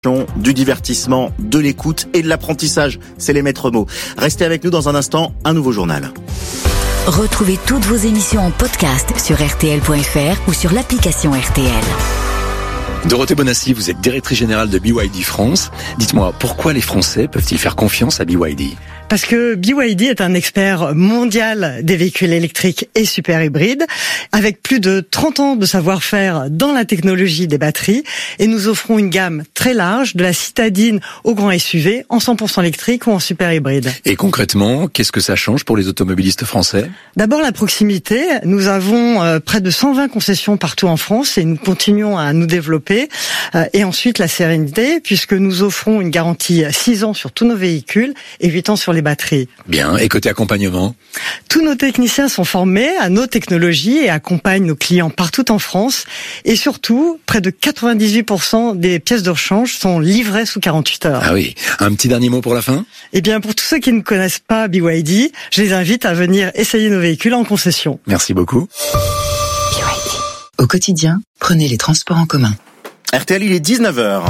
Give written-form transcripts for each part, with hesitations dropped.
Du divertissement, de l'écoute et de l'apprentissage, c'est les maîtres mots. Restez avec nous dans un instant, un nouveau journal. Retrouvez toutes vos émissions en podcast sur rtl.fr ou sur l'application RTL. Dorothée Bonassi, vous êtes directrice générale de BYD France. Dites-moi, pourquoi les Français peuvent-ils faire confiance à BYD ? Parce que BYD est un expert mondial des véhicules électriques et super hybrides, avec plus de 30 ans de savoir-faire dans la technologie des batteries, et nous offrons une gamme très large, de la citadine au grand SUV, en 100% électrique ou en super hybride. Et concrètement, qu'est-ce que ça change pour les automobilistes français ? D'abord la proximité. Nous avons près de 120 concessions partout en France et nous continuons à nous développer. Et ensuite la sérénité, puisque nous offrons une garantie 6 ans sur tous nos véhicules et 8 ans sur les batteries. Bien, et côté accompagnement ? Tous nos techniciens sont formés à nos technologies et accompagnent nos clients partout en France. Et surtout, près de 98% des pièces de rechange sont livrées sous 48 heures. Ah oui, un petit dernier mot pour la fin ? Eh bien, pour tous ceux qui ne connaissent pas BYD, je les invite à venir essayer nos véhicules en concession. Merci beaucoup. BYD. Au quotidien, prenez les transports en commun. RTL, il est 19h.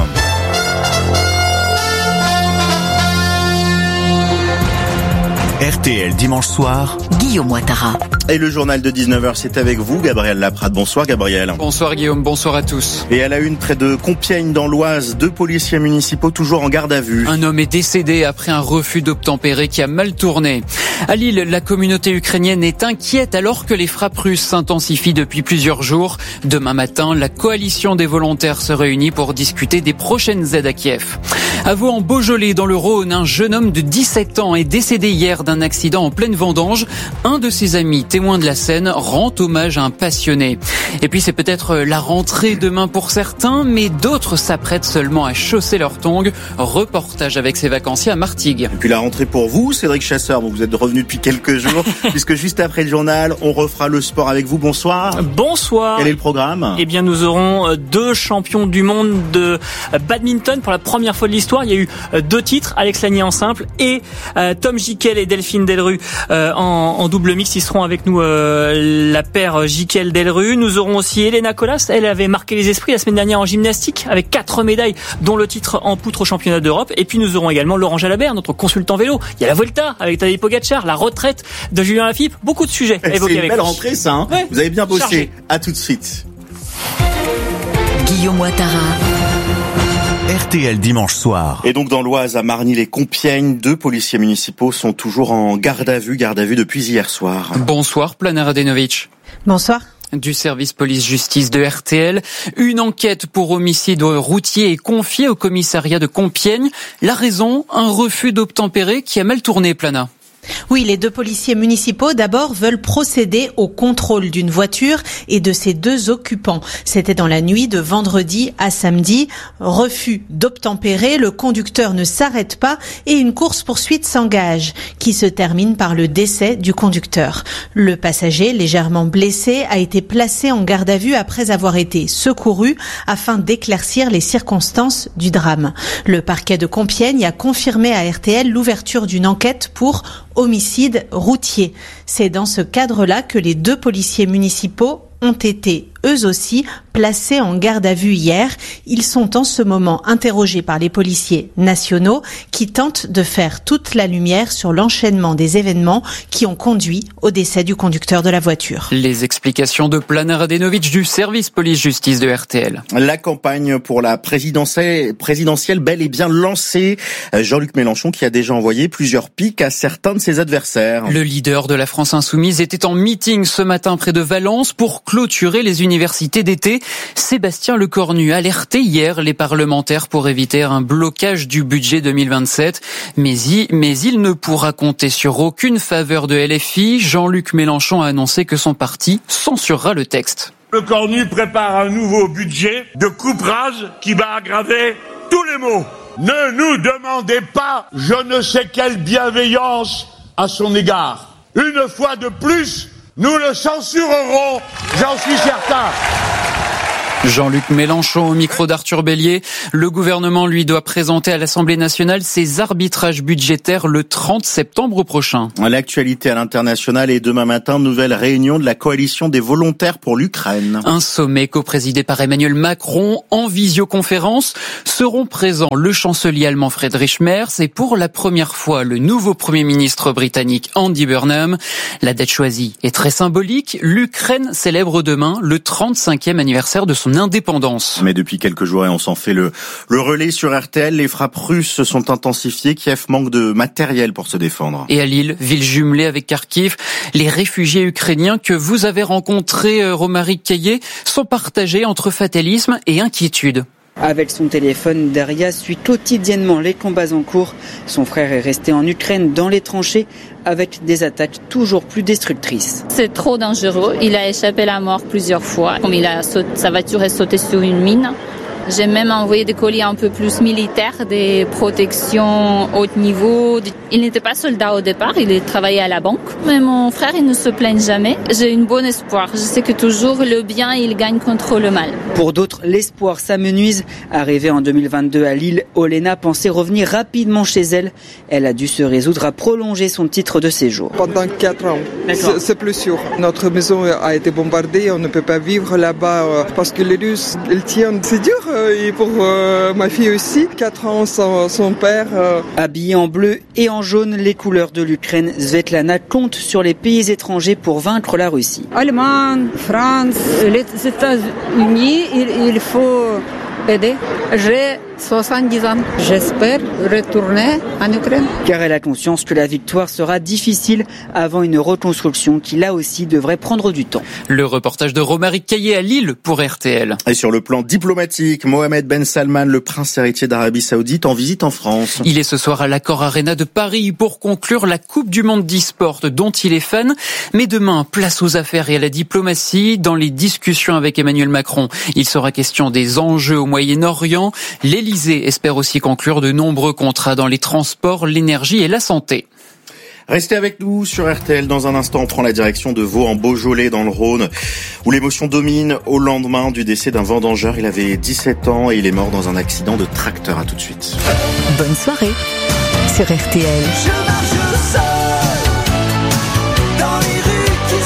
RTL dimanche soir, Guillaume Ouattara. Et le journal de 19h, c'est avec vous, Gabriel Laprade. Bonsoir Gabriel. Bonsoir Guillaume, bonsoir à tous. Et à la une, près de Compiègne dans l'Oise, 2 policiers municipaux toujours en garde à vue. Un homme est décédé après un refus d'obtempérer qui a mal tourné. À Lille, la communauté ukrainienne est inquiète alors que les frappes russes s'intensifient depuis plusieurs jours. Demain matin, la coalition des volontaires se réunit pour discuter des prochaines aides à Kiev. À Vaux-en-Beaujolais, dans le Rhône, un jeune homme de 17 ans est décédé hier d'un accident en pleine vendange. Un de ses amis, témoin de la scène, rend hommage à un passionné. Et puis c'est peut-être la rentrée demain pour certains, mais d'autres s'apprêtent seulement à chausser leurs tongs. Reportage avec ses vacanciers à Martigues. Et puis la rentrée pour vous, Cédric Chasseur, vous êtes revenu depuis quelques jours, puisque juste après le journal, on refera le sport avec vous. Bonsoir. Bonsoir. Quel est le programme ? Eh bien, nous aurons 2 champions du monde de badminton pour la première fois de l'histoire. Il y a eu 2 titres, Alex Lanier en simple et Tom Gickel et Delphine Delru en double mixte. Ils seront avec nous, la paire Gickel-Delru. Nous aurons aussi Elena Colas. Elle avait marqué les esprits la semaine dernière en gymnastique avec 4 médailles, dont le titre en poutre au championnat d'Europe. Et puis nous aurons également Laurent Jalabert, notre consultant vélo. Il y a la Volta avec Tadej Pogacar, la retraite de Julien Lafilippe. Beaucoup de sujets à évoquer avec lui. C'est une belle rentrée ça, hein. Ouais, vous avez bien bossé. chargé. À tout de suite. Guillaume Ouattara. RTL dimanche soir. Et donc dans l'Oise, à Marny-les-Compiègnes, 2 policiers municipaux sont toujours en garde à vue depuis hier soir. Bonsoir Planer Radenovic. Bonsoir. Du service police-justice de RTL. Une enquête pour homicide routier est confiée au commissariat de Compiègne. La raison, un refus d'obtempérer qui a mal tourné, Plana. Oui, les 2 policiers municipaux d'abord veulent procéder au contrôle d'une voiture et de ses 2 occupants. C'était dans la nuit de vendredi à samedi. Refus d'obtempérer, le conducteur ne s'arrête pas et une course-poursuite s'engage, qui se termine par le décès du conducteur. Le passager, légèrement blessé, a été placé en garde à vue après avoir été secouru afin d'éclaircir les circonstances du drame. Le parquet de Compiègne a confirmé à RTL l'ouverture d'une enquête pour homicide routier. C'est dans ce cadre-là que les 2 policiers municipaux ont été, eux aussi, placés en garde à vue hier. Ils sont en ce moment interrogés par les policiers nationaux qui tentent de faire toute la lumière sur l'enchaînement des événements qui ont conduit au décès du conducteur de la voiture. Les explications de Planer Radenovic du service police-justice de RTL. La campagne pour la présidentielle bel et bien lancée. Jean-Luc Mélenchon qui a déjà envoyé plusieurs piques à certains de ses adversaires. Le leader de la France Insoumise était en meeting ce matin près de Valence pour clôturer les universités d'été. Sébastien Lecornu alertait hier les parlementaires pour éviter un blocage du budget 2027. Mais il ne pourra compter sur aucune faveur de LFI. Jean-Luc Mélenchon a annoncé que son parti censurera le texte. Lecornu prépare un nouveau budget de coupe-rase qui va aggraver tous les maux. Ne nous demandez pas je ne sais quelle bienveillance à son égard. Une fois de plus, nous le censurerons, j'en suis certain. Jean-Luc Mélenchon au micro d'Arthur Bélier. Le gouvernement, lui, doit présenter à l'Assemblée nationale ses arbitrages budgétaires le 30 septembre prochain. L'actualité à l'international et demain matin, nouvelle réunion de la coalition des volontaires pour l'Ukraine. Un sommet co-présidé par Emmanuel Macron en visioconférence. Seront présents le chancelier allemand Friedrich Merz et pour la première fois le nouveau Premier ministre britannique Andy Burnham. La date choisie est très symbolique. L'Ukraine célèbre demain le 35e anniversaire de son indépendance. Mais depuis quelques jours, et on s'en fait le relais sur RTL, les frappes russes se sont intensifiées. Kiev manque de matériel pour se défendre. Et à Lille, ville jumelée avec Kharkiv, les réfugiés ukrainiens que vous avez rencontrés, Romaric Caillé, sont partagés entre fatalisme et inquiétude. Avec son téléphone, Daria suit quotidiennement les combats en cours. Son frère est resté en Ukraine dans les tranchées avec des attaques toujours plus destructrices. C'est trop dangereux. Il a échappé à la mort plusieurs fois. Comme sa voiture est sautée sur une mine. J'ai même envoyé des colis un peu plus militaires, des protections haut niveau. Il n'était pas soldat au départ, il travaillait à la banque. Mais mon frère, il ne se plaigne jamais. J'ai une bonne espoir. Je sais que toujours le bien, il gagne contre le mal. Pour d'autres, l'espoir s'amenuise. Arrivée en 2022 à Lille, Olena pensait revenir rapidement chez elle. Elle a dû se résoudre à prolonger son titre de séjour. Pendant 4 ans, c'est plus sûr. Notre maison a été bombardée, on ne peut pas vivre là-bas parce que les Russes, ils tiennent. C'est dur. Et pour ma fille aussi, 4 ans sans son père. Habillée en bleu et en jaune, les couleurs de l'Ukraine, Svetlana compte sur les pays étrangers pour vaincre la Russie. Allemagne, France, les États-Unis, il faut aider. J'ai 70 ans. J'espère retourner en Ukraine. Car elle a conscience que la victoire sera difficile avant une reconstruction qui, là aussi, devrait prendre du temps. Le reportage de Romaric Caillé à Lille pour RTL. Et sur le plan diplomatique, Mohamed Ben Salman, le prince héritier d'Arabie Saoudite, en visite en France. Il est ce soir à l'Accor Arena de Paris pour conclure la Coupe du Monde d'e-sport dont il est fan. Mais demain, place aux affaires et à la diplomatie. Dans les discussions avec Emmanuel Macron, il sera question des enjeux au Moyen-Orient. L'Élysée espère aussi conclure de nombreux contrats dans les transports, l'énergie et la santé. Restez avec nous sur RTL. Dans un instant, on prend la direction de Vaux en Beaujolais dans le Rhône, où l'émotion domine au lendemain du décès d'un vendangeur. Il avait 17 ans et il est mort dans un accident de tracteur. À tout de suite. Bonne soirée sur RTL. Je marche seul dans les rues qui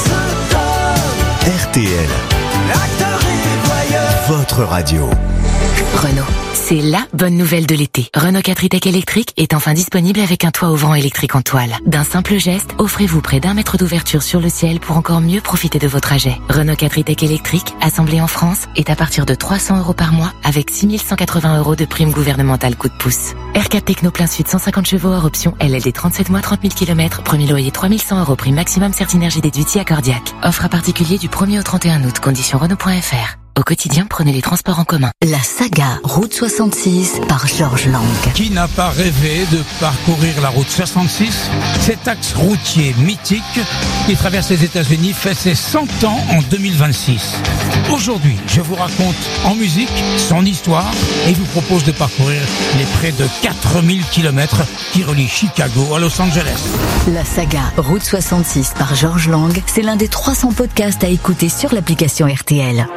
se donnent. RTL. Acteur et voyeur. Votre radio. Renault, c'est la bonne nouvelle de l'été. Renault 4 e-Tech électrique est enfin disponible avec un toit ouvrant électrique en toile. D'un simple geste, offrez-vous près d'1 mètre d'ouverture sur le ciel pour encore mieux profiter de vos trajets. Renault 4 e-Tech électrique, assemblé en France, est à partir de 300 € par mois avec 6 180 € de prime gouvernementale coup de pouce. R4 Techno plein sud 150 chevaux hors option, LLD 37 mois 30 000 km, premier loyer 3 100 € prime maximum Certinergie déduite si accordiaque. Offre à particulier du 1er au 31 août, conditions Renault.fr. Au quotidien, prenez les transports en commun. La saga Route 66 par Georges Lang. Qui n'a pas rêvé de parcourir la route 66? Cet axe routier mythique qui traverse les États-Unis fait ses 100 ans en 2026. Aujourd'hui, je vous raconte en musique son histoire et vous propose de parcourir les près de 4000 km qui relient Chicago à Los Angeles. La saga Route 66 par Georges Lang, c'est l'un des 300 podcasts à écouter sur l'application RTL.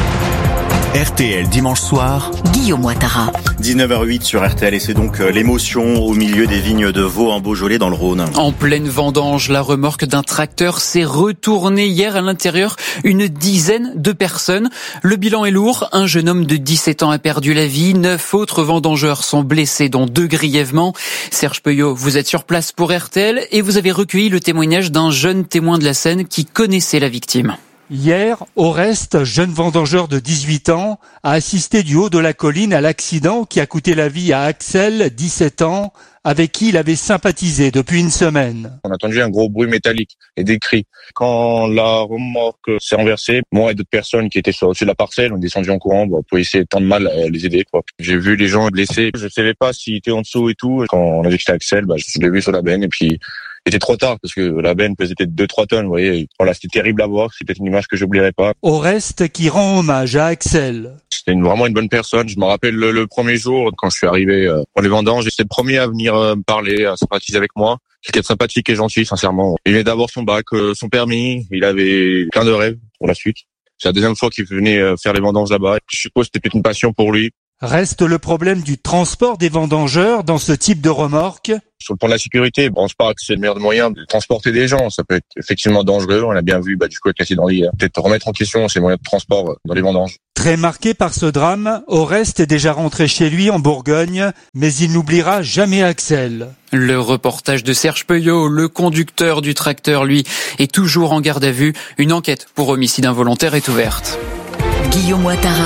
RTL dimanche soir, Guillaume Ouattara. 19h08 sur RTL et c'est donc l'émotion au milieu des vignes de Vaux en Beaujolais dans le Rhône. En pleine vendange, la remorque d'un tracteur s'est retournée hier à l'intérieur. Une dizaine de personnes. Le bilan est lourd. Un jeune homme de 17 ans a perdu la vie. 9 autres vendangeurs sont blessés, dont 2 grièvement. Serge Peuillot, vous êtes sur place pour RTL et vous avez recueilli le témoignage d'un jeune témoin de la scène qui connaissait la victime. Hier, Oreste, jeune vendangeur de 18 ans, a assisté du haut de la colline à l'accident qui a coûté la vie à Axel, 17 ans, avec qui il avait sympathisé depuis une semaine. On a entendu un gros bruit métallique et des cris. Quand la remorque s'est renversée, moi et d'autres personnes qui étaient sur de la parcelle, on est descendu en courant pour essayer tant de mal à les aider. J'ai vu les gens blessés. Je savais pas s'ils étaient en dessous et tout. Quand on a vu que c'était Axel, je l'ai vu sur la benne et puis c'était trop tard parce que la benne pesait peut-être 2-3 tonnes, vous voyez. Voilà, c'était terrible à voir. C'est peut-être une image que j'oublierai pas. Oreste qui rend hommage à Axel. C'était vraiment une bonne personne. Je me rappelle le premier jour quand je suis arrivé pour les vendanges, j'étais le premier à venir me parler, à sympathiser avec moi. Quelqu'un de sympathique et gentil, sincèrement. Il venait d'avoir son bac, son permis. Il avait plein de rêves pour la suite. C'est la deuxième fois qu'il venait faire les vendanges là-bas. Je suppose que c'était peut-être une passion pour lui. Reste le problème du transport des vendangeurs dans ce type de remorque. Sur le plan de la sécurité, je pense pas que c'est le meilleur moyen de transporter des gens. Ça peut être effectivement dangereux. On l'a bien vu du coup avec l'accident d'hier. Peut-être remettre en question ces moyens de transport dans les vendanges. Très marqué par ce drame, Oreste est déjà rentré chez lui en Bourgogne, mais il n'oubliera jamais Axel. Le reportage de Serge Peuillot, le conducteur du tracteur, lui, est toujours en garde à vue. Une enquête pour homicide involontaire est ouverte. Guillaume Ouattara.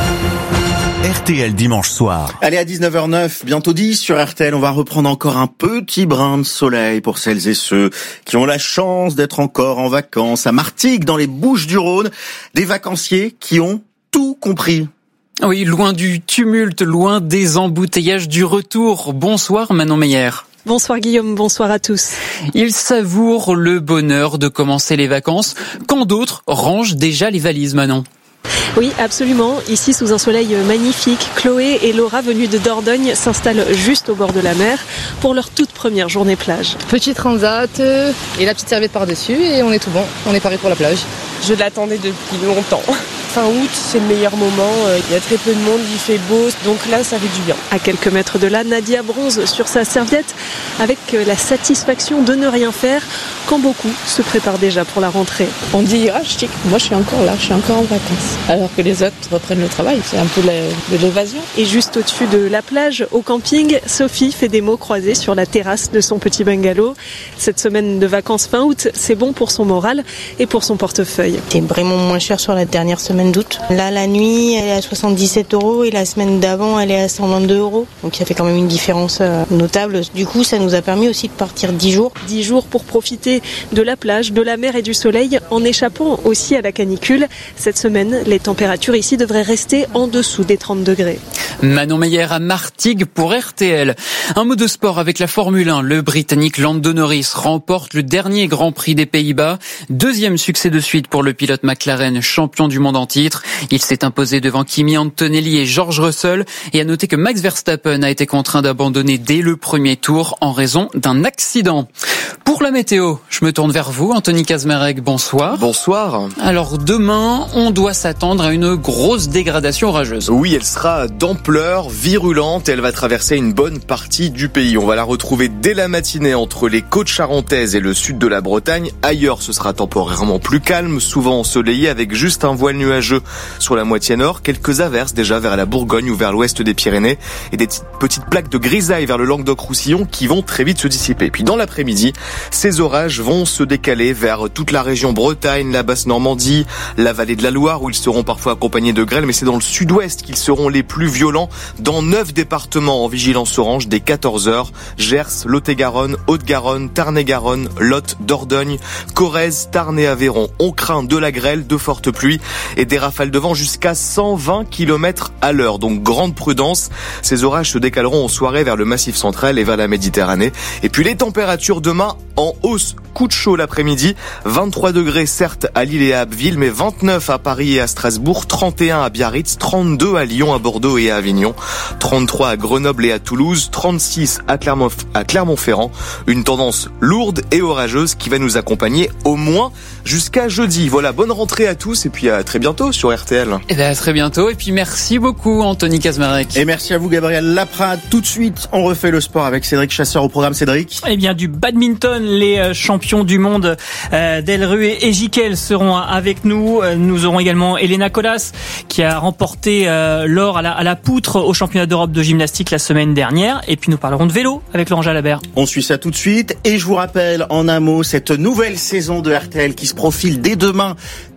RTL dimanche soir. Allez, à 19h09, bientôt 10 sur RTL, on va reprendre encore un petit brin de soleil pour celles et ceux qui ont la chance d'être encore en vacances à Martigues, dans les Bouches-du-Rhône. Des vacanciers qui ont tout compris. Oui, loin du tumulte, loin des embouteillages du retour. Bonsoir Manon Meyer. Bonsoir Guillaume, bonsoir à tous. Ils savourent le bonheur de commencer les vacances quand d'autres rangent déjà les valises, Manon. Oui, absolument. Ici, sous un soleil magnifique, Chloé et Laura, venues de Dordogne, s'installent juste au bord de la mer pour leur toute première journée plage. Petit transat et la petite serviette par-dessus et on est tout bon. On est paré pour la plage. Je l'attendais depuis longtemps. Fin août, c'est le meilleur moment. Il y a très peu de monde, il fait beau. Donc là, ça fait du bien. À quelques mètres de là, Nadia bronze sur sa serviette avec la satisfaction de ne rien faire quand beaucoup se préparent déjà pour la rentrée. On dit, moi je suis encore là, je suis encore en vacances. Alors que les autres reprennent le travail, c'est un peu de l'évasion. Et juste au-dessus de la plage, au camping, Sophie fait des mots croisés sur la terrasse de son petit bungalow. Cette semaine de vacances fin août, c'est bon pour son moral et pour son portefeuille. C'est vraiment moins cher sur la dernière semaine d'août. Là, la nuit, elle est à 77 € et la semaine d'avant, elle est à 122 €. Donc ça fait quand même une différence notable. Du coup, ça nous a permis aussi de partir 10 jours. 10 jours pour profiter de la plage, de la mer et du soleil, en échappant aussi à la canicule. Cette semaine, les températures ici devraient rester en dessous des 30 degrés. Manon Meyer à Martigues pour RTL. Un mot de sport avec la Formule 1. Le Britannique Lando Norris remporte le dernier Grand Prix des Pays-Bas. Deuxième succès de suite pour le pilote McLaren, champion du monde en titre. Il s'est imposé devant Kimi Antonelli et George Russell. Et à noter que Max Verstappen a été contraint d'abandonner dès le premier tour en raison d'un accident. Pour la météo, je me tourne vers vous, Anthony Kazmarek, bonsoir. Bonsoir. Alors demain, on doit s'attendre à une grosse dégradation orageuse. Oui, elle sera d'ampleur, virulente, et elle va traverser une bonne partie du pays. On va la retrouver dès la matinée entre les côtes charentaises et le sud de la Bretagne. Ailleurs, ce sera temporairement plus calme, souvent ensoleillé avec juste un voile nuageux sur la moitié nord, quelques averses déjà vers la Bourgogne ou vers l'ouest des Pyrénées et des petites plaques de grisaille vers le Languedoc-Roussillon qui vont très vite se dissiper. Puis dans l'après-midi, ces orages vont se décaler vers toute la région Bretagne, la Basse-Normandie, la vallée de la Loire où ils seront parfois accompagnés de grêle, mais c'est dans le sud-ouest qu'ils seront les plus violents dans 9 départements en vigilance orange dès 14h. Gers, Lot-et-Garonne, Haute-Garonne, Tarn-et-Garonne, Lot, Dordogne, Corrèze, Tarn et Aveyron. On craint de la grêle, de fortes pluies et des rafales de vent jusqu'à 120 km à l'heure. Donc grande prudence. Ces orages se décaleront en soirée vers le Massif central et vers la Méditerranée. Et puis les températures demain en hausse. Coup de chaud l'après-midi. 23 degrés certes à Lille et à Abbeville, mais 29 à Paris et à Strasbourg, 31 à Biarritz, 32 à Lyon, à Bordeaux et à Avignon, 33 à Grenoble et à Toulouse, 36 à Clermont-Ferrand. Une tendance lourde et orageuse qui va nous accompagner au moins jusqu'à jeudi. Voilà, bonne rentrée à tous et puis à très bientôt sur RTL. Et bien à très bientôt et puis merci beaucoup Anthony Kazmarek. Et merci à vous Gabriel Laprade. Tout de suite, on refait le sport avec Cédric Chasseur au programme. Cédric. Eh bien du badminton, les champions du monde Delru et Gikel seront avec nous. Nous aurons également Elena Colas qui a remporté l'or à la poutre au championnat d'Europe de gymnastique la semaine dernière. Et puis nous parlerons de vélo avec Laurent Jalabert. On suit ça tout de suite et je vous rappelle en un mot cette nouvelle saison de RTL qui se profile dès demain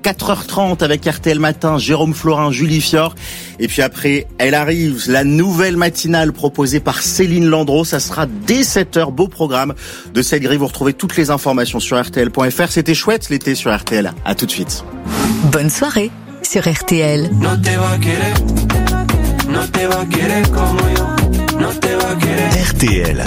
4h30 avec RTL Matin, Jérôme Florin, Julie Fior. Et puis après, elle arrive, la nouvelle matinale proposée par Céline Landreau. Ça sera dès 7h, beau programme de cette grille. Vous retrouvez toutes les informations sur RTL.fr. C'était chouette l'été sur RTL. À tout de suite. Bonne soirée sur RTL. RTL.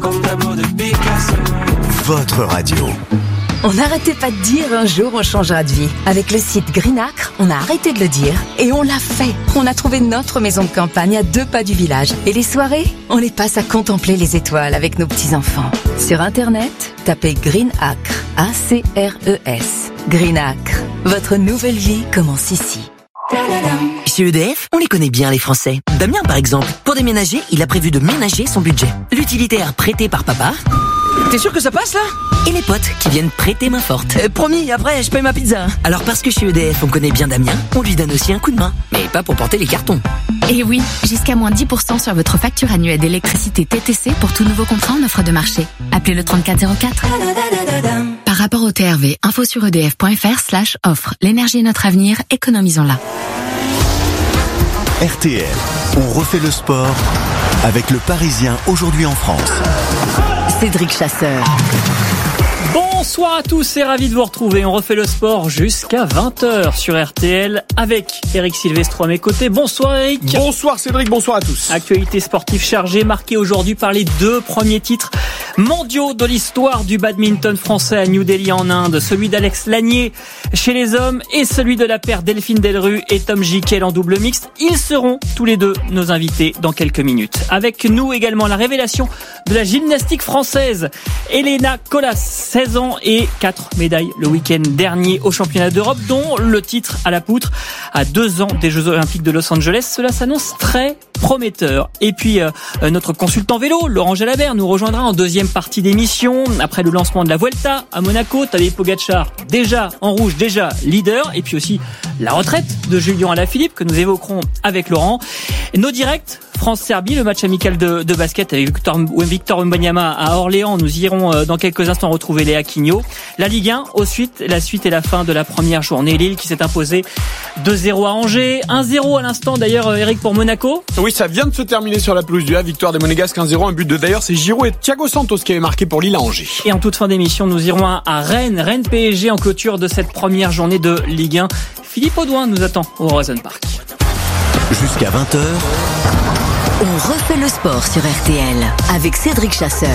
Votre radio. On n'arrêtait pas de dire un jour on changera de vie. Avec le site Greenacre, on a arrêté de le dire et on l'a fait. On a trouvé notre maison de campagne à 2 pas du village. Et les soirées, on les passe à contempler les étoiles avec nos petits-enfants. Sur Internet, tapez Greenacre, A-C-R-E-S. Greenacre, Votre nouvelle vie commence ici. Chez EDF, on les connaît bien les Français. Damien par exemple, pour déménager, il a prévu de ménager son budget. L'utilitaire prêté par papa. T'es sûr que ça passe là ? Et les potes qui viennent prêter main forte. Promis, après je paye ma pizza. Alors parce que chez EDF on connaît bien Damien, on lui donne aussi un coup de main. Mais pas pour porter les cartons. Et oui, jusqu'à moins 10% sur votre facture annuelle d'électricité TTC pour tout nouveau contrat en offre de marché. Appelez le 3404. Par rapport au TRV, info sur edf.fr/offre. L'énergie est notre avenir, économisons-la. RTL, on refait le sport avec le Parisien aujourd'hui en France. Cédric Chasseur. Bonsoir à tous, c'est ravi de vous retrouver. On refait le sport jusqu'à 20h sur RTL avec Eric Silvestro à mes côtés. Bonsoir Eric. Bonsoir Cédric, bonsoir à tous. Actualité sportive chargée, marquée aujourd'hui par les 2 premiers titres mondiaux de l'histoire du badminton français à New Delhi en Inde. Celui d'Alex Lanier chez les hommes et celui de la paire Delphine Delru et Tom Gickel en double mixte. Ils seront tous les deux nos invités dans quelques minutes. Avec nous également la révélation de la gymnastique française, Elena Colas, 16 ans et 4 médailles le week-end dernier au championnat d'Europe, dont le titre à la poutre à 2 ans des Jeux Olympiques de Los Angeles. Cela s'annonce très prometteur. Et puis notre consultant vélo, Laurent Jalabert, nous rejoindra en deuxième partie d'émission après le lancement de la Vuelta à Monaco. Tadej Pogačar déjà en rouge, déjà leader, et puis aussi la retraite de Julian Alaphilippe que nous évoquerons avec Laurent. Et nos directs France-Serbie, le match amical de basket avec Victor Wembanyama à Orléans. Nous irons dans quelques instants retrouver Léa Quignot. La Ligue 1, la suite et la fin de la première journée. Lille qui s'est imposé 2-0 à Angers, 1-0 à l'instant d'ailleurs Eric pour Monaco. Oui, ça vient de se terminer sur la pelouse du Havre, victoire des Monégasques 1-0, un but de d'ailleurs c'est Giroud et Thiago Santos qui avaient marqué pour Lille à Angers. Et en toute fin d'émission, nous irons à Rennes PSG en clôture de cette première journée de Ligue 1. Philippe Audouin nous attend au Horizon Park. Jusqu'à 20h. On refait le sport sur RTL avec Cédric Chasseur.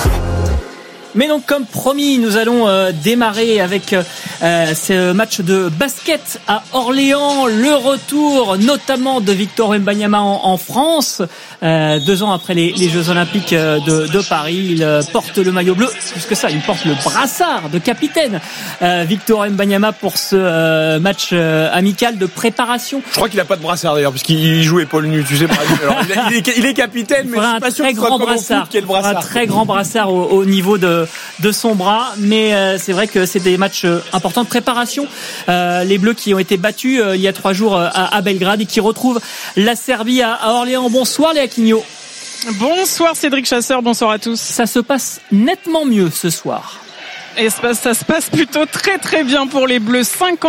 Mais donc comme promis, nous allons démarrer avec ce match de basket à Orléans, le retour notamment de Victor Wembanyama en France, 2 ans après les Jeux Olympiques de Paris. Il porte le maillot bleu, plus que ça, il porte le brassard de capitaine. Victor Wembanyama pour ce match amical de préparation. Je crois qu'il a pas de brassard d'ailleurs, puisqu'il joue épaule nue, tu sais. Alors, il est capitaine, mais je suis pas sûr qu'il soit comme au foot qu'il ait le brassard. Un très grand brassard au niveau de son bras, mais c'est vrai que c'est des matchs importants de préparation. Les Bleus qui ont été battus il y a 3 jours à Belgrade et qui retrouvent la Serbie à Orléans. Bonsoir Léa Quignot. Bonsoir Cédric Chasseur, bonsoir à tous. Ça se passe nettement mieux ce soir. Et ça se passe plutôt très très bien pour les Bleus.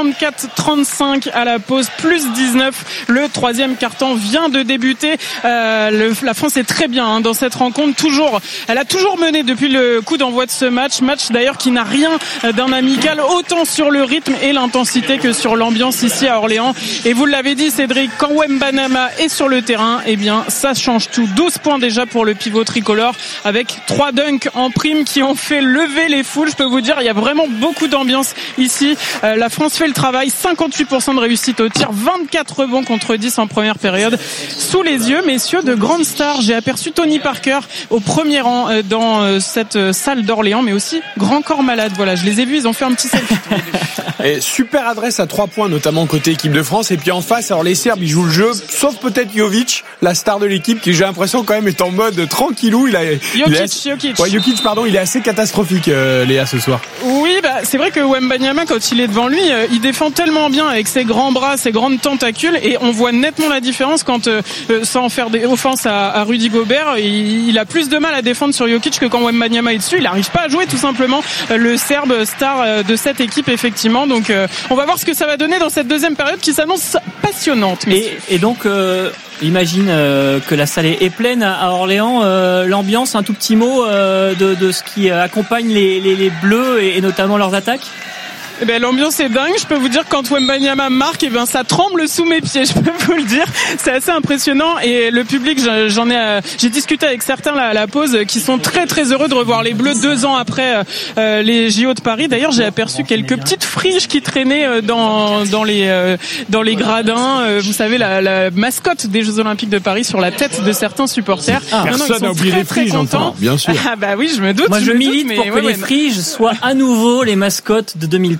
54-35 à la pause, plus 19. Le 3e quart-temps vient de débuter. La France est très bien dans cette rencontre. Elle a toujours mené depuis le coup d'envoi de ce match. Match d'ailleurs qui n'a rien d'un amical, autant sur le rythme et l'intensité que sur l'ambiance ici à Orléans. Et vous l'avez dit Cédric, quand Wembanyama est sur le terrain, eh bien ça change tout. 12 points déjà pour le pivot tricolore avec 3 dunks en prime qui ont fait lever les foules. Je peux vous dire, il y a vraiment beaucoup d'ambiance ici. La France fait le travail, 58% de réussite au tir, 24 rebonds contre 10 en première période. Sous les yeux, messieurs, de grandes stars. J'ai aperçu Tony Parker au premier rang dans cette salle d'Orléans, mais aussi Grand Corps Malade. Voilà, je les ai vus, ils ont fait un petit selfie. Et super adresse à 3 points, notamment côté équipe de France. Et puis en face, alors les Serbes, ils jouent le jeu, sauf peut-être Jovic, la star de l'équipe, qui j'ai l'impression quand même est en mode tranquillou. Jokic, pardon, il est assez catastrophique, Léa, ce soir. Oui, c'est vrai que Wembanyama, quand il est devant lui, il défend tellement bien avec ses grands bras, ses grandes tentacules, et on voit nettement la différence quand, sans faire des offenses à Rudy Gobert, il a plus de mal à défendre sur Jokic que quand Wembanyama est dessus. Il n'arrive pas à jouer tout simplement le Serbe star de cette équipe, effectivement. Donc on va voir ce que ça va donner dans cette deuxième période qui s'annonce passionnante. Et donc imagine que la salle est pleine à Orléans. L'ambiance, un tout petit mot de ce qui accompagne les Bleus et notamment leurs attaques. Eh ben, l'ambiance est dingue. Je peux vous dire, quand Wembanyama marque, ça tremble sous mes pieds. Je peux vous le dire. C'est assez impressionnant. Et le public, j'ai discuté avec certains là, à la pause, qui sont très très heureux de revoir les Bleus 2 ans après les JO de Paris. D'ailleurs, j'ai aperçu quelques petites friges qui traînaient dans les gradins. Vous savez, la mascotte des Jeux Olympiques de Paris sur la tête de certains supporters. Personne n'a oublié les friges, enfin, bien sûr. Ah bah oui, je me doute. Moi, je milite pour que les friges soient à nouveau les mascottes de 2003.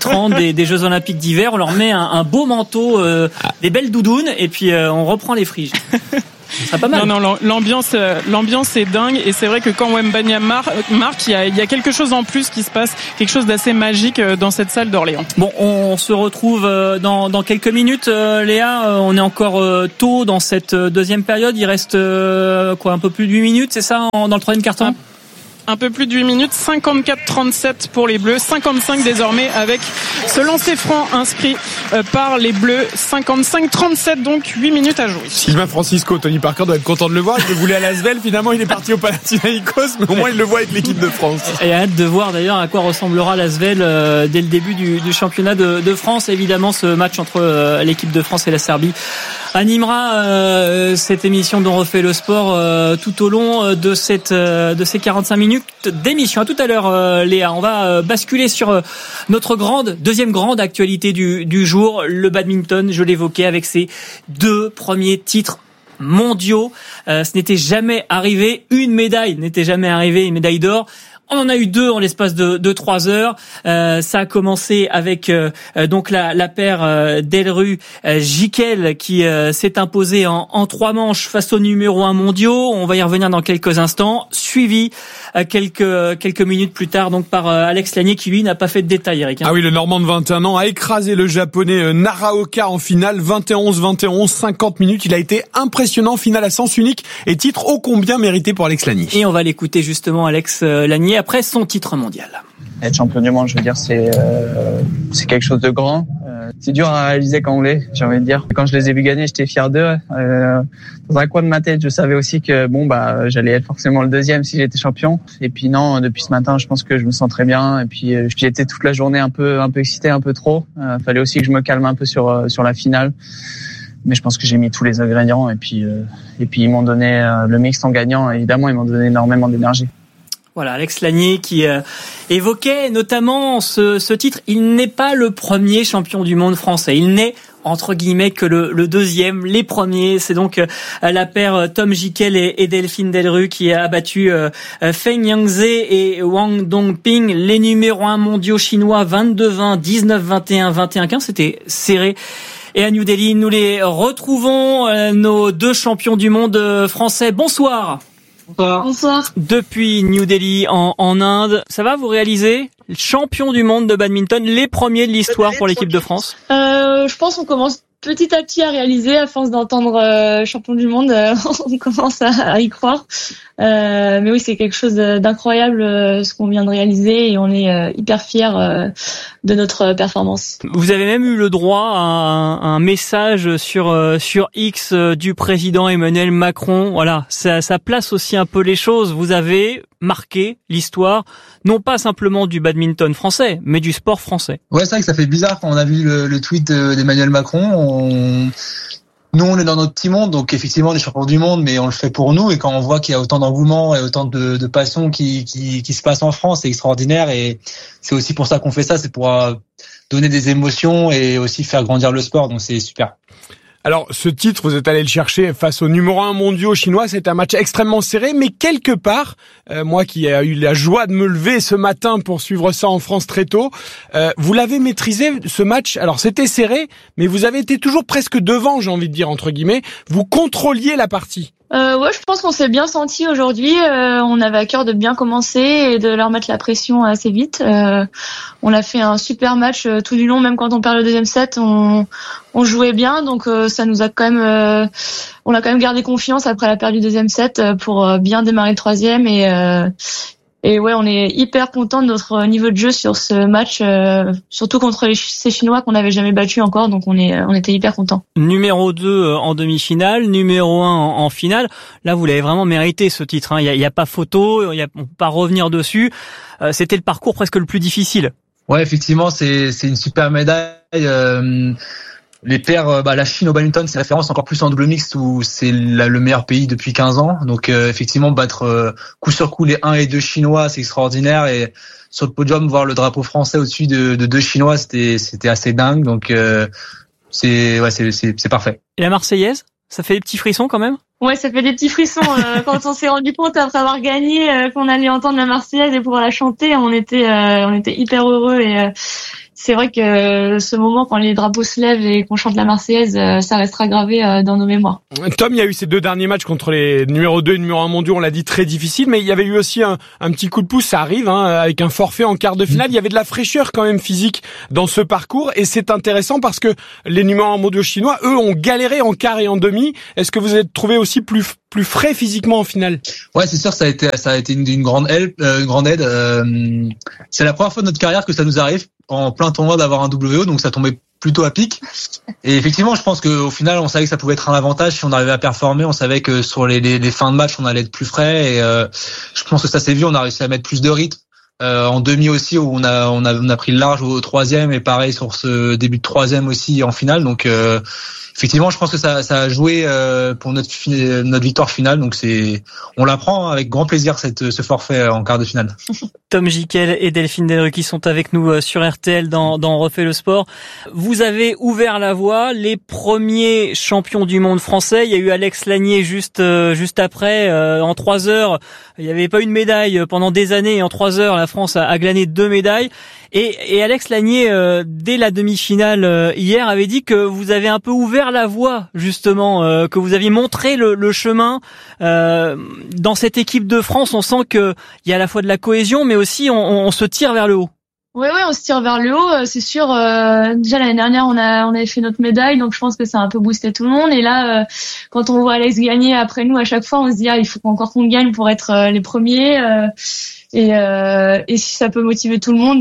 30 des Jeux Olympiques d'hiver. On leur met un beau manteau, des belles doudounes, et puis on reprend les friges. C'est pas mal. Non, l'ambiance est dingue, et c'est vrai que quand Wembanyama marque, il y a quelque chose en plus qui se passe, quelque chose d'assez magique dans cette salle d'Orléans. Bon, on se retrouve dans quelques minutes, Léa. On est encore tôt dans cette deuxième période. Il reste un peu plus de 8 minutes, c'est ça, dans le troisième quart-temps? Un peu plus de 8 minutes, 54-37 pour les Bleus, 55 désormais avec ce lancer franc inscrit par les Bleus, 55-37, donc 8 minutes à jouer. Sylvain Francisco, Tony Parker doit être content de le voir. Je le voulais à l'Asvel, finalement il est parti au Panathinaikos, mais au moins il le voit avec l'équipe de France. Et hâte de voir d'ailleurs à quoi ressemblera l'Asvel dès le début du championnat de France. Évidemment, ce match entre l'équipe de France et la Serbie animera cette émission dont refait le sport tout au long de ces 45 minutes d'émission. À tout à l'heure, Léa. On va basculer sur notre deuxième grande actualité du jour, le badminton. Je l'évoquais avec ses 2 premiers titres mondiaux. Ce n'était jamais arrivé. Une médaille une médaille d'or. On en a eu 2 en l'espace de 3 heures. Ça a commencé avec donc la paire Delru Gickel qui s'est imposée en 3 manches face au numéro 1 mondiaux. On va y revenir dans quelques instants. Suivi quelques minutes plus tard donc par Alex Lanier qui lui n'a pas fait de détails, Eric. Ah oui, le Normand de 21 ans a écrasé le Japonais Naraoka en finale, 21-11, 50 minutes. Il a été impressionnant, finale à sens unique et titre ô combien mérité pour Alex Lanier. Et on va l'écouter justement, Alex Lanier, après son titre mondial. Être champion du monde, je veux dire, c'est quelque chose de grand. C'est dur à réaliser quand on l'est, j'ai envie de dire. Quand je les ai vus gagner, j'étais fier d'eux. Dans un coin de ma tête, je savais aussi que j'allais être forcément le deuxième si j'étais champion. Et puis non, depuis ce matin, je pense que je me sens très bien. Et puis j'étais toute la journée un peu excité, un peu trop. Fallait aussi que je me calme un peu sur la finale. Mais je pense que j'ai mis tous les ingrédients. Et puis ils m'ont donné le mix en gagnant. Évidemment, ils m'ont donné énormément d'énergie. Voilà, Alex Lanier qui évoquait notamment ce titre. Il n'est pas le premier champion du monde français. Il n'est entre guillemets que le deuxième. Les premiers, c'est donc la paire Tom Gickel et Delphine Delru qui a battu Feng Yangze et Wang Dongping, les numéros 1 mondiaux chinois, 22-20, 19-21, 21-15. C'était serré. Et à New Delhi, nous les retrouvons, nos 2 champions du monde français. Bonsoir. Bonsoir. Depuis New Delhi en Inde, ça va, vous réalisez champion du monde de badminton, les premiers de l'histoire pour l'équipe de France? Je pense qu'on commence petit à petit à réaliser, à force d'entendre champion du monde, on commence à y croire. Mais oui, c'est quelque chose d'incroyable ce qu'on vient de réaliser et on est hyper fiers de notre performance. Vous avez même eu le droit à un message sur X du président Emmanuel Macron. Voilà, ça place aussi un peu les choses. Vous avez marqué l'histoire, non pas simplement du badminton français, mais du sport français. Ouais, c'est vrai que ça fait bizarre quand on a vu le tweet d'Emmanuel Macron. Nous, on est dans notre petit monde, donc effectivement, on est champions du monde, mais on le fait pour nous. Et quand on voit qu'il y a autant d'engouement et autant de passion qui se passe en France, c'est extraordinaire. Et c'est aussi pour ça qu'on fait ça, c'est pour donner des émotions et aussi faire grandir le sport. Donc c'est super. Alors, ce titre, vous êtes allé le chercher face au numéro 1 mondiaux chinois. C'est un match extrêmement serré, mais quelque part, moi qui ai eu la joie de me lever ce matin pour suivre ça en France très tôt, vous l'avez maîtrisé, ce match. Alors, c'était serré, mais vous avez été toujours presque devant, j'ai envie de dire, entre guillemets. Vous contrôliez la partie. Ouais, je pense qu'on s'est bien senti aujourd'hui. On avait à cœur de bien commencer et de leur mettre la pression assez vite. On a fait un super match tout du long, même quand on perd le deuxième set, on jouait bien. Donc ça nous a quand même, on a quand même gardé confiance après la perte du deuxième set pour bien démarrer le troisième et ouais, on est hyper content de notre niveau de jeu sur ce match, surtout contre ces Chinois qu'on n'avait jamais battus encore, donc on était hyper contents. Numéro 2 en demi-finale, numéro 1 en finale. Là, vous l'avez vraiment mérité ce titre. Il y a pas photo, on peut pas revenir dessus. C'était le parcours presque le plus difficile. Ouais, effectivement, c'est une super médaille. Les paires, la Chine au badminton, c'est référence encore plus en double mixte où c'est le meilleur pays depuis 15 ans. Donc effectivement, battre coup sur coup les 1 et 2 Chinois, c'est extraordinaire. Et sur le podium, voir le drapeau français au-dessus de 2 Chinois, c'était assez dingue. Donc c'est parfait. Et la Marseillaise, ça fait des petits frissons quand même? Ouais, ça fait des petits frissons. Quand on s'est rendu compte après avoir gagné qu'on allait entendre la Marseillaise et pouvoir la chanter, on était hyper heureux c'est vrai que ce moment quand les drapeaux se lèvent et qu'on chante la Marseillaise, ça restera gravé dans nos mémoires. Tom, il y a eu ces 2 derniers matchs contre les numéro 2 et numéro 1 mondiaux, on l'a dit, très difficile, mais il y avait eu aussi un petit coup de pouce, ça arrive, avec un forfait en quart de finale. Il y avait de la fraîcheur quand même physique dans ce parcours, et c'est intéressant parce que les numéros 1 mondiaux chinois, eux, ont galéré en quart et en demi. Est-ce que vous êtes trouvé aussi plus frais physiquement en finale? Ouais, c'est sûr, ça a été une grande aide. C'est la première fois de notre carrière que ça nous arrive en plein tournoi d'avoir un WO, donc ça tombait plutôt à pic. Et effectivement, je pense qu'au final, on savait que ça pouvait être un avantage si on arrivait à performer. On savait que sur les fins de match, on allait être plus frais. Et je pense que ça s'est vu. On a réussi à mettre plus de rythme. En demi aussi, où on a pris le large au 3e, et pareil sur ce début de 3e aussi en finale. Donc effectivement, je pense que ça a joué pour notre victoire finale. Donc on l'apprend avec grand plaisir ce forfait en quart de finale. Tom Gickel et Delphine Delru qui sont avec nous sur RTL dans On refait le sport. Vous avez ouvert la voie, les premiers champions du monde français. Il y a eu Alex Lanier juste après. En 3 heures, il n'y avait pas une médaille pendant des années, et en 3 heures, la France a glané 2 médailles. Et Alex Lanier, dès la demi-finale hier, avait dit que vous avez un peu ouvert la voie, justement, que vous aviez montré le chemin. Dans cette équipe de France, on sent qu'il y a à la fois de la cohésion, mais aussi on se tire vers le haut. Oui, on se tire vers le haut, c'est sûr. Déjà l'année dernière, on avait fait notre médaille, donc je pense que ça a un peu boosté tout le monde. Et là, quand on voit Alex gagner après nous, à chaque fois, on se dit il faut encore qu'on gagne pour être les premiers. Et si ça peut motiver tout le monde,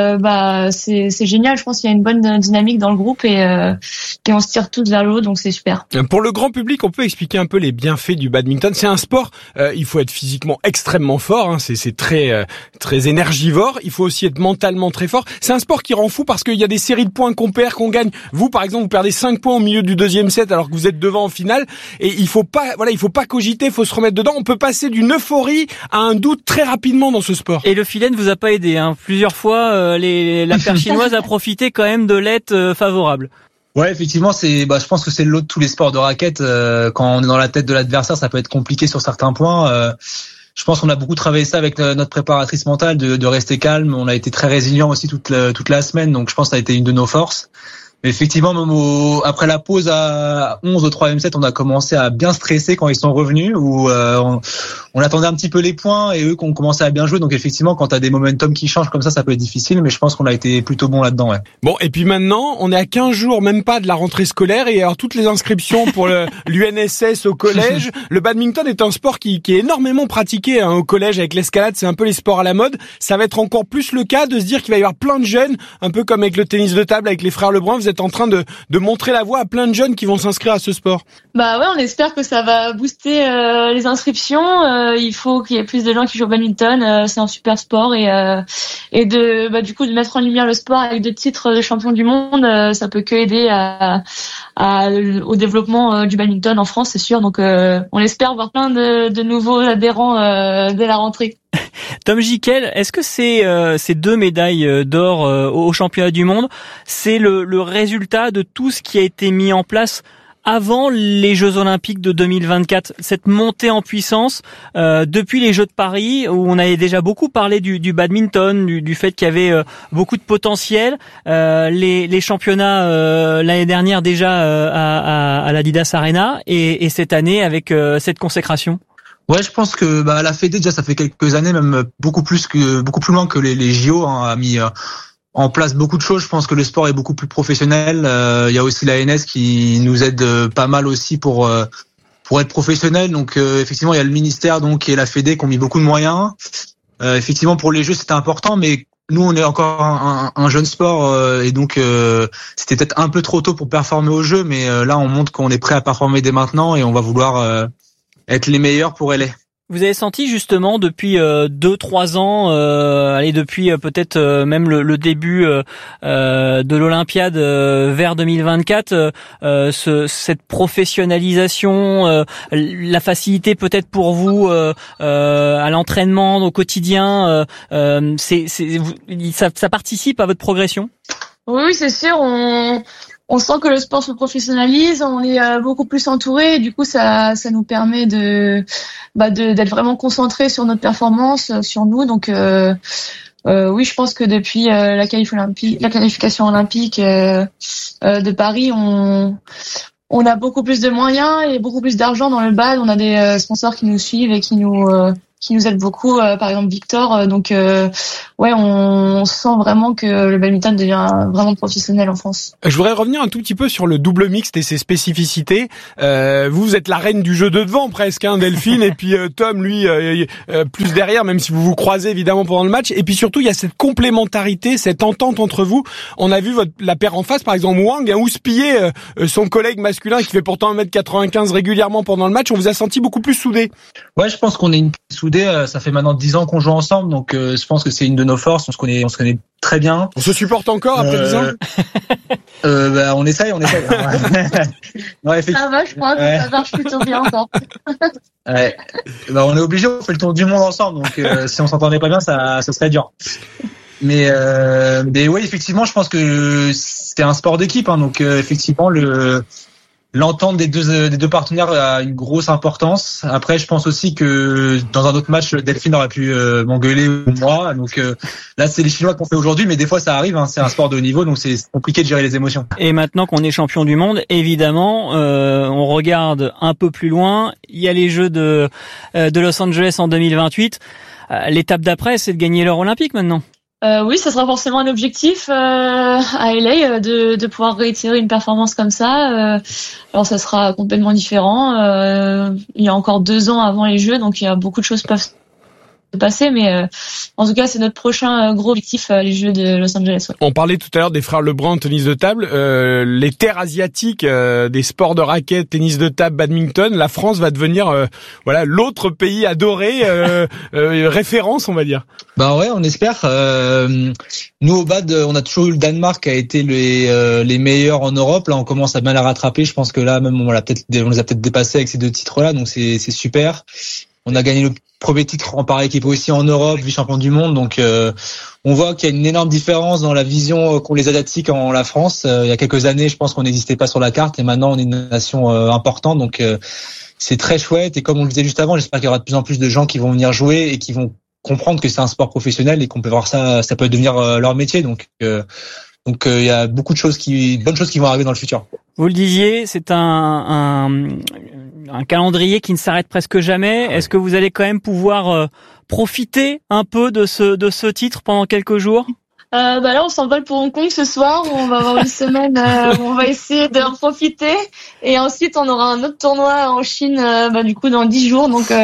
c'est génial. Je pense qu'il y a une bonne dynamique dans le groupe et on se tire tous vers le haut, donc c'est super. Pour le grand public, on peut expliquer un peu les bienfaits du badminton. C'est un sport, il faut être physiquement extrêmement fort, c'est très énergivore. Il faut aussi être mentalement très fort. C'est un sport qui rend fou parce qu'il y a des séries de points qu'on perd, qu'on gagne. Vous, par exemple, vous perdez 5 points au milieu du 2e set alors que vous êtes devant en finale, et il faut pas cogiter, il faut se remettre dedans. On peut passer d'une euphorie à un doute très rapidement dans ce sport. Et le filet ne vous a pas aidé, Plusieurs fois, la paire chinoise a profité quand même de l'aide favorable. Ouais, effectivement, je pense que c'est le lot de tous les sports de raquette. Quand on est dans la tête de l'adversaire, ça peut être compliqué sur certains points. Je pense qu'on a beaucoup travaillé ça avec notre préparatrice mentale, de rester calme. On a été très résilient aussi toute la semaine, donc je pense que ça a été une de nos forces. Mais effectivement, même après la pause à 11 au 3e set, on a commencé à bien stresser quand ils sont revenus, où on attendait un petit peu les points et eux qu'on commençait à bien jouer. Donc effectivement, quand t'as des momentum qui changent comme ça peut être difficile, mais je pense qu'on a été plutôt bon là-dedans. Ouais. Bon, et puis maintenant, on est à 15 jours, même pas de la rentrée scolaire, et alors toutes les inscriptions pour l'UNSS au collège. Le badminton est un sport qui est énormément pratiqué au collège avec l'escalade, c'est un peu les sports à la mode. Ça va être encore plus le cas de se dire qu'il va y avoir plein de jeunes, un peu comme avec le tennis de table avec les frères Lebrun. Vous êtes en train de montrer la voie à plein de jeunes qui vont s'inscrire à ce sport. Bah ouais, on espère que ça va booster les inscriptions. Il faut qu'il y ait plus de gens qui jouent au badminton. C'est un super sport et du coup de mettre en lumière le sport avec 2 titres de champion du monde, ça peut que aider au développement du badminton en France, c'est sûr. Donc on espère voir plein de nouveaux adhérents dès la rentrée. Tom Gickel, est-ce que ces 2 médailles d'or au championnat du monde, c'est le résultat de tout ce qui a été mis en place avant les Jeux Olympiques de 2024, cette montée en puissance depuis les Jeux de Paris, où on avait déjà beaucoup parlé du badminton, du fait qu'il y avait beaucoup de potentiel, les championnats l'année dernière déjà à l'Adidas Arena, et cette année avec cette consécration? Ouais, je pense que la Fédé déjà ça fait quelques années, même beaucoup plus loin que les JO, a mis en place beaucoup de choses. Je pense que le sport est beaucoup plus professionnel. Il y a aussi l'ANS qui nous aide pas mal aussi pour être professionnel. Donc effectivement, il y a le ministère et la Fédé qui ont mis beaucoup de moyens. Effectivement, pour les Jeux, c'était important, mais nous, on est encore un jeune sport et donc c'était peut-être un peu trop tôt pour performer aux Jeux, mais là, on montre qu'on est prêt à performer dès maintenant et on va vouloir être les meilleurs pour LA. Vous avez senti justement depuis 2-3 ans, depuis peut-être même le début de l'Olympiade vers 2024, cette professionnalisation, la facilité peut-être pour vous à l'entraînement au quotidien, ça participe à votre progression? Oui, c'est sûr. On sent que le sport se professionnalise, on est beaucoup plus entouré, et du coup ça nous permet d'être vraiment concentré sur notre performance, sur nous. Donc Oui, je pense que depuis la qualification olympique de Paris, on a beaucoup plus de moyens et beaucoup plus d'argent dans le bad. On a des sponsors qui nous suivent et qui nous aident beaucoup. Par exemple Victor. Donc on sent vraiment que le badminton devient vraiment professionnel en France. Je voudrais revenir un tout petit peu sur le double mixte et ses spécificités. Vous êtes la reine du jeu de devant presque, hein, Delphine, et puis Tom, lui, plus derrière, même si vous vous croisez évidemment pendant le match. Et puis surtout, il y a cette complémentarité, cette entente entre vous. On a vu la paire en face, par exemple Wang, houspiller son collègue masculin qui fait pourtant 1m95 régulièrement pendant le match. On vous a senti beaucoup plus soudés. Ouais, je pense qu'on est soudés. Ça fait maintenant 10 ans qu'on joue ensemble, donc je pense que c'est une de nos forces. On se connaît très bien. On se supporte encore après 10 ans. On essaye. Non, ça va, je crois que ça marche plutôt bien encore. Ouais. On est obligé, on fait le tour du monde ensemble, donc si on s'entendait pas bien, ça serait dur. Mais oui, effectivement, je pense que c'est un sport d'équipe, hein, donc effectivement l'entente des deux partenaires a une grosse importance. Après, je pense aussi que dans un autre match, Delphine aurait pu m'engueuler ou moi. Donc là, c'est les Chinois qu'on fait aujourd'hui, mais des fois ça arrive. Hein, c'est un sport de haut niveau, donc c'est compliqué de gérer les émotions. Et maintenant qu'on est champion du monde, évidemment, on regarde un peu plus loin. Il y a les Jeux de Los Angeles en 2028. L'étape d'après, c'est de gagner l'or olympique maintenant. Oui, ça sera forcément un objectif à LA de pouvoir réitérer une performance comme ça. Alors ça sera complètement différent. Il y a encore 2 ans avant les Jeux, donc il y a beaucoup de choses peuvent se passer, mais en tout cas c'est notre prochain gros objectif, les Jeux de Los Angeles. Ouais. On parlait tout à l'heure des frères Lebrun en tennis de table, les terres asiatiques des sports de raquettes, tennis de table, badminton. La France va devenir l'autre pays adoré, référence, on va dire. Bah ouais, on espère. Nous au bad, on a toujours eu le Danemark qui a été les meilleurs en Europe. Là, on commence à bien la rattraper. Je pense que là même on les a peut-être dépassés avec ces 2 titres-là, donc c'est super. On a gagné le premier titre en par équipe aussi en Europe, vice-champion du monde. Donc on voit qu'il y a une énorme différence dans la vision qu'ont les Asiatiques en la France. Il y a quelques années, je pense qu'on n'existait pas sur la carte, et maintenant on est une nation importante. Donc c'est très chouette. Et comme on le disait juste avant, j'espère qu'il y aura de plus en plus de gens qui vont venir jouer et qui vont comprendre que c'est un sport professionnel et qu'on peut voir ça peut devenir leur métier. Donc il y a beaucoup de bonnes choses qui vont arriver dans le futur. Vous le disiez, c'est un calendrier qui ne s'arrête presque jamais. Est-ce que vous allez quand même pouvoir profiter un peu de ce titre pendant quelques jours? Là, on s'envole pour Hong Kong ce soir. On va avoir une semaine où on va essayer d'en profiter. Et ensuite, on aura un autre tournoi en Chine, dans 10 jours. Donc,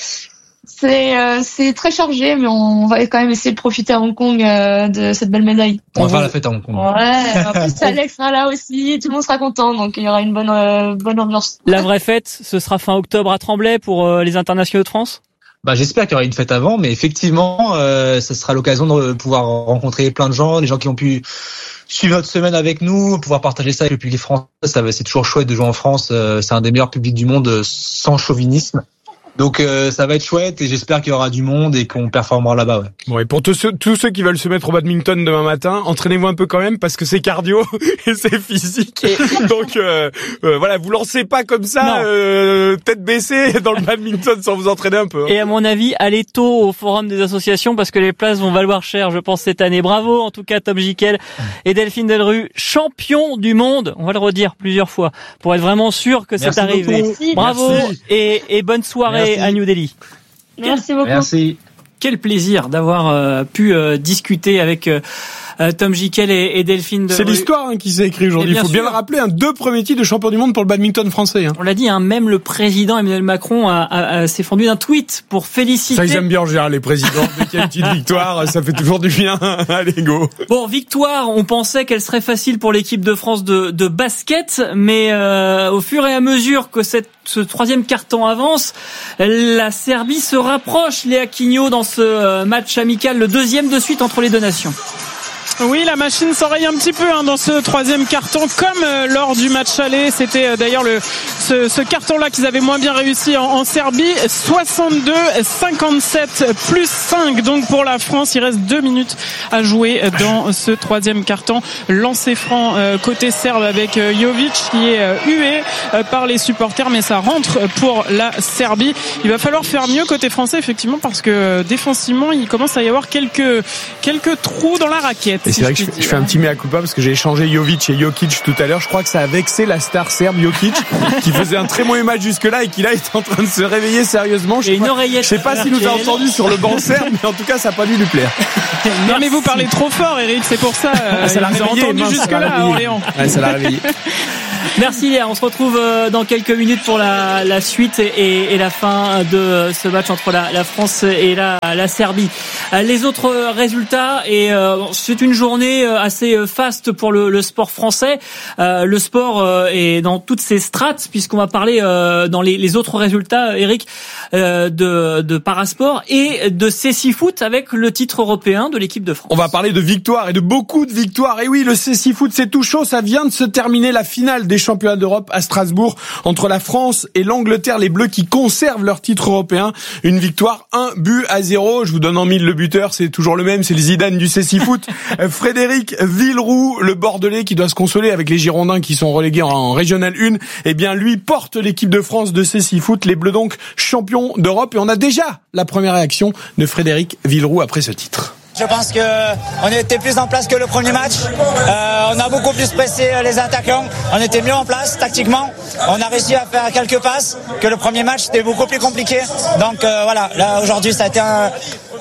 c'est très chargé, mais on va quand même essayer de profiter à Hong Kong de cette belle médaille. On va faire la fête à Hong Kong. Ouais, en plus Alex sera là aussi, tout le monde sera content, donc il y aura une bonne ambiance. La vraie fête, ce sera fin octobre à Tremblay pour les internationaux de France? J'espère qu'il y aura une fête avant, mais effectivement, ça sera l'occasion de pouvoir rencontrer plein de gens, les gens qui ont pu suivre notre semaine avec nous, pouvoir partager ça avec le public français. C'est toujours chouette de jouer en France. C'est un des meilleurs publics du monde sans chauvinisme. Donc ça va être chouette et j'espère qu'il y aura du monde et qu'on performera là-bas. Ouais. Bon, et pour tous ceux qui veulent se mettre au badminton demain matin, entraînez-vous un peu quand même parce que c'est cardio et c'est physique. Donc vous lancez pas comme ça tête baissée dans le badminton sans vous entraîner un peu. Hein. Et à mon avis, allez tôt au forum des associations parce que les places vont valoir cher, je pense, cette année. Bravo en tout cas Tom Gickel et Delphine Delru, champion du monde. On va le redire plusieurs fois pour être vraiment sûr que c'est arrivé. Merci. Bravo. Et bonne soirée. Merci. À New Delhi. Merci beaucoup. Merci. Quel plaisir d'avoir pu discuter avec Tom Gickel et Delphine Delru. C'est l'histoire qui s'est écrite aujourd'hui. Il faut bien le rappeler, 2 premiers titres de champion du monde pour le badminton français. On l'a dit, même le président Emmanuel Macron s'est fendu d'un tweet pour féliciter. Ça, ils aiment bien en général les présidents. Dès qu'il y a une petite victoire, ça fait toujours du bien. Allez, go. Bon, victoire, on pensait qu'elle serait facile pour l'équipe de France de basket, mais au fur et à mesure que ce 3e quart-temps avance, la Serbie se rapproche, Léa Quigno, dans ce match amical, le 2e de suite entre les deux nations. Oui, la machine s'enraye un petit peu dans ce troisième carton, comme lors du match aller. C'était d'ailleurs ce carton-là qu'ils avaient moins bien réussi en Serbie. 62-57 plus 5 donc pour la France. Il reste 2 minutes à jouer dans ce troisième carton. Lancer franc côté serbe avec Jovic qui est hué par les supporters, mais ça rentre pour la Serbie. Il va falloir faire mieux côté français effectivement parce que défensivement il commence à y avoir quelques trous dans la raquette. Et c'est vrai que je fais un petit mea culpa parce que j'ai échangé Jovic et Jokic tout à l'heure. Je crois que ça a vexé la star serbe Jokic qui faisait un très mauvais match jusque-là et qui là est en train de se réveiller sérieusement. Je sais pas s'il nous a entendu sur le banc serbe, mais en tout cas ça n'a pas dû lui plaire. Non mais vous parlez trop fort, Eric, c'est pour ça. Ça l'a réveillé, entendu jusque-là, Orléans. Ouais, ça l'a réveillé. Merci Léa, on se retrouve dans quelques minutes pour la suite et la fin de ce match entre la France et la Serbie. Les autres résultats, et c'est une journée assez faste pour le sport français. Le sport est dans toutes ses strates, puisqu'on va parler dans les autres résultats, Eric, de parasport et de CSI Foot avec le titre européen de l'équipe de France. On va parler de victoires et de beaucoup de victoires. Et oui, le CSI Foot, c'est tout chaud. Ça vient de se terminer la finale des championnats d'Europe à Strasbourg entre la France et l'Angleterre. Les Bleus qui conservent leur titre européen. Une victoire 1-0. Je vous donne en mille le buteur. C'est toujours le même. C'est le Zidane du CSI Foot. Frédéric Villeroux, le Bordelais qui doit se consoler avec les Girondins qui sont relégués en Régional 1. Eh bien, lui porte l'équipe de France de CSI Foot. Les Bleus donc champions d'Europe. Et on a déjà la première réaction de Frédéric Villeroux après ce titre. Je pense qu'on était plus en place que le premier match. On a beaucoup plus pressé les attaquants. On était mieux en place tactiquement. On a réussi à faire quelques passes que le premier match. C'était beaucoup plus compliqué. Donc voilà, là aujourd'hui ça a été un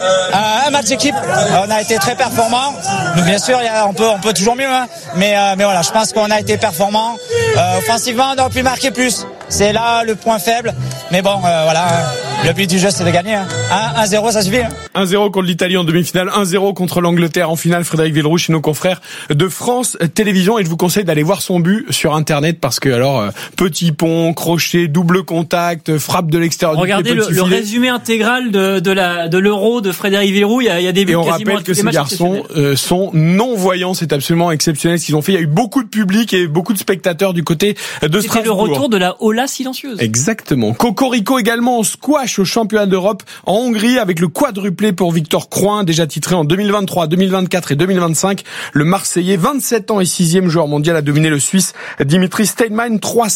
match d'équipe. On a été très performants. Donc, bien sûr, on peut toujours mieux. Mais voilà, je pense qu'on a été performants. Offensivement, on aurait pu marquer plus. C'est là le point faible. Mais bon, voilà, le but du jeu, c'est de gagner. 1-0, ça suffit. 1-0 contre l'Italie en demi-finale, 1-0 contre l'Angleterre en finale. Frédéric Villeroux chez nos confrères de France Télévisions. Et je vous conseille d'aller voir son but sur Internet parce que petit pont, crochet, double contact, frappe de l'extérieur. Regardez le résumé intégral de l'Euro de Frédéric Villeroux. Il y a des buts. Et on rappelle que ces garçons sont non-voyants. C'est absolument exceptionnel ce qu'ils ont fait. Il y a eu beaucoup de public et beaucoup de spectateurs du côté de Strasbourg. C'était le retour de la Ola silencieuse. Exactement. Cocorico également en squash au championnat d'Europe en Hongrie avec le quadruplé pour Victor Crouin, déjà titré en 2023, 2024 et 2025. Le Marseillais, 27 ans et 6e joueur mondial, a dominé le Suisse Dimitri Steinman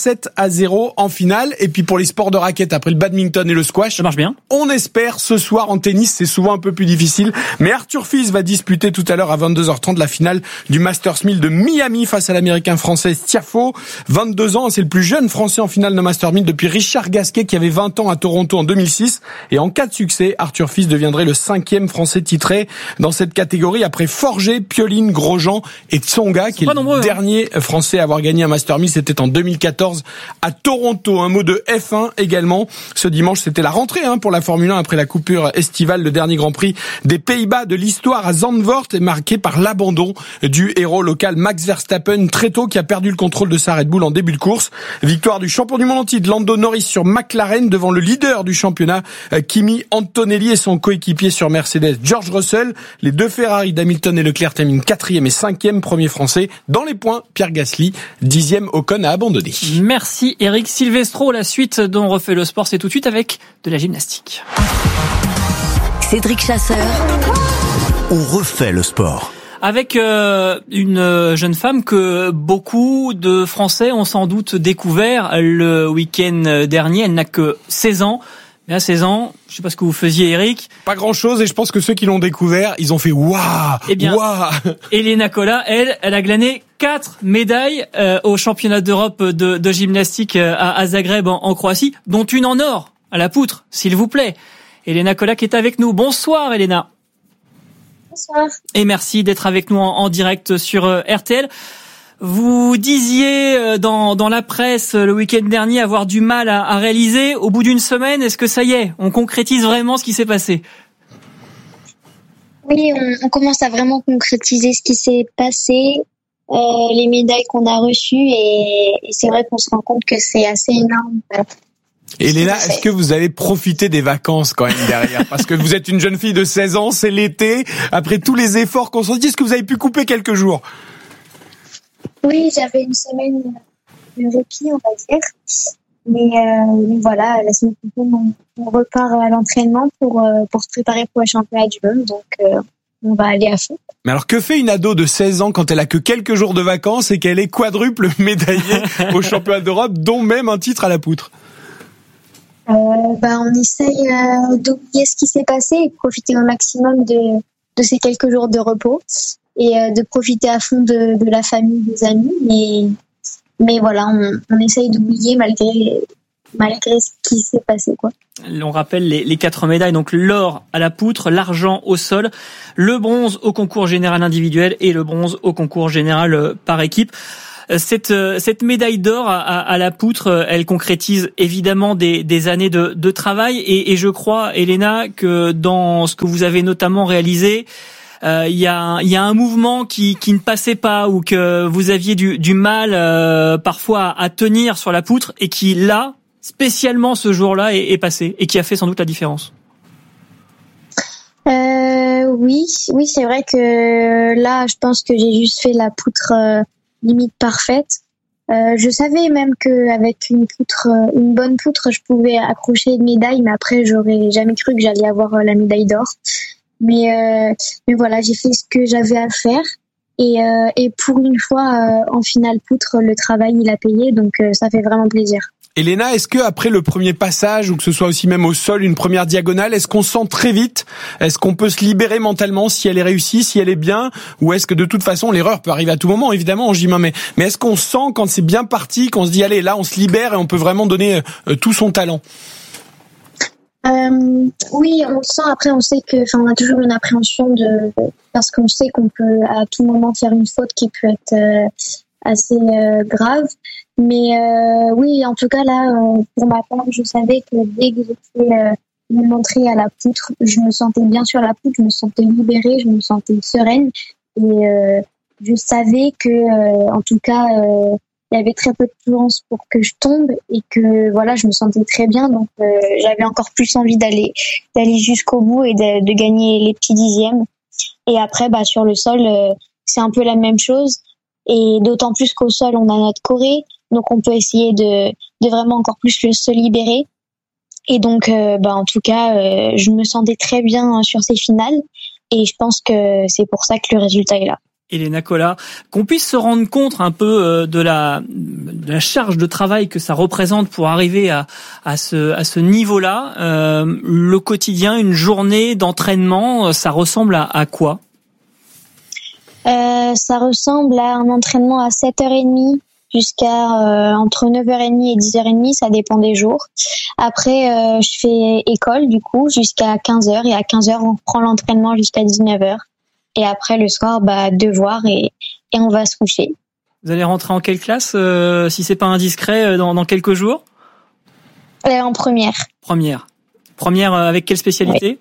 3-7-0 en finale. Et puis pour les sports de raquettes, après le badminton et le squash, ça marche bien. On espère ce soir en tennis, c'est souvent un peu plus difficile. Mais Arthur Fils va disputer tout à l'heure à 22h30 la finale du Masters 1000 de Miami face à l'américain français Tiafoe. 22 ans, c'est le plus jeune français en finale de Masters 1000 depuis Richard Gasquet qui avait 20 ans à Toronto en 2006. Et en cas de succès, Arthur Fils deviendrait le 5e français titré dans cette catégorie après Forger, Pioline, Grosjean et Tsonga qui est le dernier français à avoir gagné un Masters 1000. C'était en 2014 à Toronto. Un mot de F1 également. Ce dimanche, c'était la rentrée pour la Formule 1 après la coupure estivale. Le dernier Grand Prix des Pays-Bas de l'histoire à Zandvoort est marqué par l'abandon du héros local Max Verstappen très tôt qui a perdu le contrôle de sa Red Bull en début de course. Victoire du champion du monde en titre Lando Norris sur McLaren devant le leader du championnat Kimi Antonelli et son coéquipier sur Mercedes George Russell. Les deux Ferrari d'Hamilton et Leclerc terminent 4e et 5e, premier français. Dans les points, Pierre Gasly, 10e, Ocon a abandonné. Merci Eric Silvestro. La suite dont on refait le sport, c'est tout de suite avec de la gymnastique. Cédric Chasseur. On refait le sport. Avec une jeune femme que beaucoup de Français ont sans doute découvert le week-end dernier. Elle n'a que 16 ans. Mais à 16 ans, je sais pas ce que vous faisiez, Eric. Pas grand-chose, et je pense que ceux qui l'ont découvert, ils ont fait waouh. Eh bien, Elena Kola, elle a glané 4 médailles au championnat d'Europe de gymnastique à Zagreb en Croatie, dont une en or à la poutre, s'il vous plaît. Elena Kola qui est avec nous. Bonsoir, Elena. Bonsoir. Et merci d'être avec nous en direct sur RTL. Vous disiez dans la presse le week-end dernier avoir du mal à réaliser. Au bout d'une semaine, est-ce que ça y est, on concrétise vraiment ce qui s'est passé ? Oui, on commence à vraiment concrétiser ce qui s'est passé, les médailles qu'on a reçues et c'est vrai qu'on se rend compte que c'est assez énorme. Et Léna, est-ce que vous avez profité des vacances quand même derrière? Parce que vous êtes une jeune fille de 16 ans, c'est l'été, après tous les efforts qu'on s'en dit, est-ce que vous avez pu couper quelques jours? Oui, j'avais une semaine de répit, on va dire. Mais voilà, la semaine prochaine, on repart à l'entraînement pour se préparer pour le championnat du monde. Donc, on va aller à fond. Mais alors, que fait une ado de 16 ans quand elle a que quelques jours de vacances et qu'elle est quadruple médaillée au championnat d'Europe, dont même un titre à la poutre? On essaye d'oublier ce qui s'est passé et de profiter au maximum de ces quelques jours de repos et de profiter à fond de la famille, des amis. Mais voilà, on essaye d'oublier malgré ce qui s'est passé, quoi. On rappelle les 4 médailles, donc l'or à la poutre, l'argent au sol, le bronze au concours général individuel et le bronze au concours général par équipe. Cette médaille d'or à la poutre, elle concrétise évidemment des années de travail et je crois, Elena, que dans ce que vous avez notamment réalisé, il y a un mouvement qui ne passait pas ou que vous aviez du mal parfois à tenir sur la poutre et qui là, spécialement ce jour-là, est passé et qui a fait sans doute la différence. Oui, c'est vrai que là, je pense que j'ai juste fait la poutre limite parfaite. Je savais même qu'avec une bonne poutre, je pouvais accrocher une médaille, mais après, j'aurais jamais cru que j'allais avoir la médaille d'or. Mais voilà, j'ai fait ce que j'avais à faire. Et pour une fois, en finale poutre, le travail, il a payé, donc ça fait vraiment plaisir. Elena, est-ce que après le premier passage, ou que ce soit aussi même au sol, une première diagonale, est-ce qu'on sent très vite, est-ce qu'on peut se libérer mentalement si elle est réussie, si elle est bien, ou est-ce que de toute façon l'erreur peut arriver à tout moment, évidemment, mais est-ce qu'on sent quand c'est bien parti, qu'on se dit allez, là on se libère et on peut vraiment donner tout son talent? Oui, on le sent. Après, on sait on a toujours une appréhension parce qu'on sait qu'on peut à tout moment faire une faute qui peut être assez grave. Mais oui, en tout cas là, pour ma part, je savais que dès que j'étais me montrer à la poutre, je me sentais bien sur la poutre, je me sentais libérée, je me sentais sereine et je savais que, en tout cas, il y avait très peu de chance pour que je tombe et que voilà, je me sentais très bien, donc j'avais encore plus envie d'aller jusqu'au bout et de gagner les petits dixièmes. Et après, sur le sol, c'est un peu la même chose. Et d'autant plus qu'au sol, on a notre choré, donc on peut essayer de vraiment encore plus se libérer. Et donc, en tout cas, je me sentais très bien sur ces finales, et je pense que c'est pour ça que le résultat est là. Elena Colas, qu'on puisse se rendre compte un peu de la charge de travail que ça représente pour arriver à ce niveau-là. Le quotidien, une journée d'entraînement, ça ressemble à quoi? Ça ressemble à un entraînement à 7h30 jusqu'à entre 9h30 et 10h30, ça dépend des jours. Après, je fais école du coup jusqu'à 15h et à 15h on reprend l'entraînement jusqu'à 19h. Et après le soir, devoir et on va se coucher. Vous allez rentrer en quelle classe, si c'est pas indiscret, dans quelques jours? En première. Première avec quelle spécialité?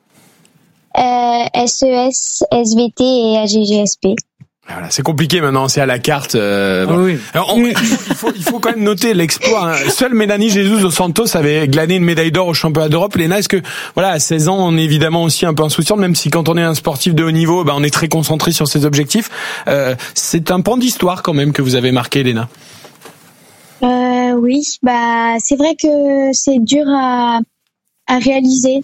SES, SVT et AGGSP. Voilà, c'est compliqué maintenant, c'est à la carte. Oui. Alors, il faut quand même noter l'exploit. Seule Mélanie Jesus dos Santos avait glané une médaille d'or au championnat d'Europe. Léna, est-ce que, à 16 ans, on est évidemment aussi un peu insouciant, même si quand on est un sportif de haut niveau, on est très concentré sur ses objectifs. C'est un pan d'histoire quand même que vous avez marqué, Léna. Oui, c'est vrai que c'est dur à réaliser.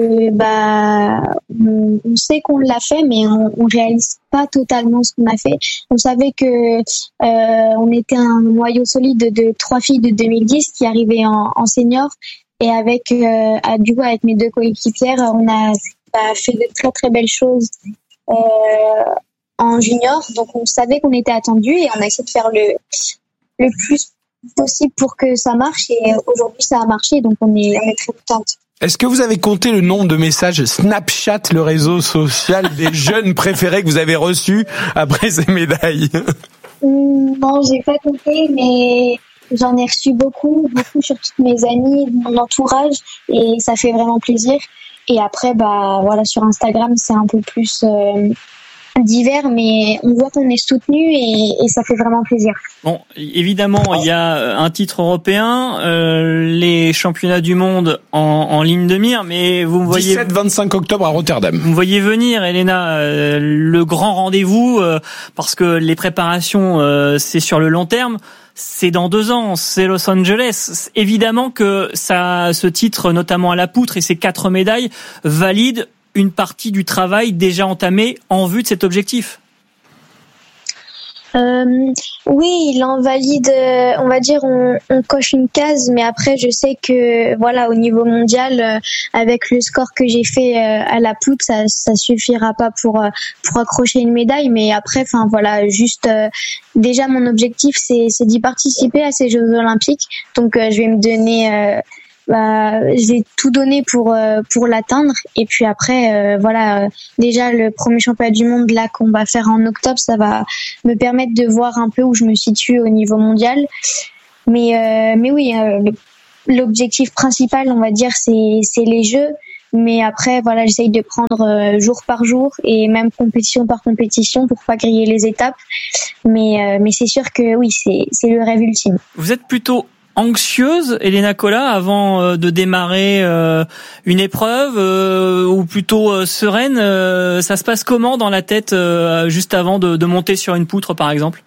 On sait qu'on l'a fait, mais on réalise pas totalement ce qu'on a fait. On savait que on était un noyau solide de 3 filles de 2010 qui arrivaient en senior, et avec avec mes 2 coéquipières, on a fait de très très belles choses en junior. Donc on savait qu'on était attendus et on a essayé de faire le plus possible pour que ça marche, et aujourd'hui ça a marché, donc on est très contente. Est-ce que vous avez compté le nombre de messages Snapchat, le réseau social des jeunes préférés que vous avez reçus après ces médailles? Non, j'ai pas compté, mais j'en ai reçu beaucoup sur toutes mes amies, mon entourage, et ça fait vraiment plaisir. Et après, sur Instagram, c'est un peu plus d'hiver, mais on voit qu'on est soutenu et ça fait vraiment plaisir. Bon, évidemment, il y a un titre européen, les championnats du monde en ligne de mire, mais vous me voyez 17-25 octobre à Rotterdam. Vous me voyez venir, Elena, le grand rendez-vous, parce que les préparations, c'est sur le long terme. C'est dans 2 ans, c'est Los Angeles. Évidemment que ce titre, notamment à la poutre et ces 4 médailles, valide une partie du travail déjà entamé en vue de cet objectif. Oui, il en valide, on va dire, on coche une case, mais après je sais que voilà, au niveau mondial, avec le score que j'ai fait à la poutre, ça suffira pas pour accrocher une médaille, mais après, enfin voilà, juste déjà mon objectif c'est d'y participer à ces Jeux Olympiques, donc je vais me donner j'ai tout donné pour l'atteindre, et puis après voilà, déjà le premier championnat du monde là qu'on va faire en octobre, ça va me permettre de voir un peu où je me situe au niveau mondial, mais oui, l'objectif principal, on va dire, c'est les Jeux, mais après voilà, j'essaye de prendre jour par jour et même compétition par compétition pour pas griller les étapes, mais c'est sûr que oui, c'est le rêve ultime. Vous êtes plutôt anxieuse, Elena Cola, avant de démarrer une épreuve, ou plutôt sereine? Ça se passe comment dans la tête juste avant de monter sur une poutre, par exemple?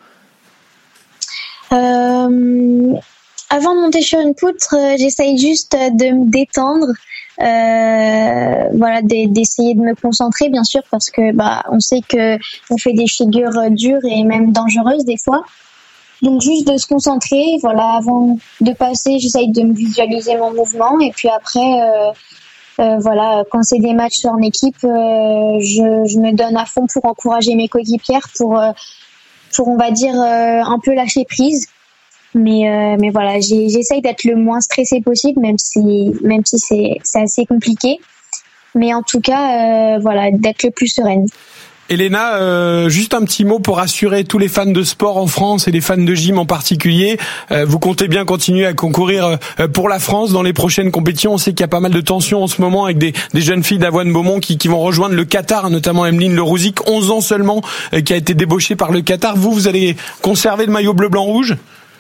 Avant de monter sur une poutre, j'essaye juste de me détendre, voilà, d'essayer de me concentrer, bien sûr, parce que on sait que on fait des figures dures et même dangereuses des fois. Donc juste de se concentrer, voilà, avant de passer, j'essaye de me visualiser mon mouvement, et puis après, voilà, quand c'est des matchs en équipe, je me donne à fond pour encourager mes coéquipières, pour on va dire un peu lâcher prise, mais voilà, j'essaye d'être le moins stressée possible, même si c'est assez compliqué, mais en tout cas, voilà, d'être le plus sereine. Elena, juste un petit mot pour rassurer tous les fans de sport en France et les fans de gym en particulier. Vous comptez bien continuer à concourir pour la France dans les prochaines compétitions. On sait qu'il y a pas mal de tensions en ce moment avec des jeunes filles d'Avoine Beaumont qui vont rejoindre le Qatar, notamment Emeline Lerouzic, 11 ans seulement, qui a été débauchée par le Qatar. Vous allez conserver le maillot bleu-blanc-rouge ?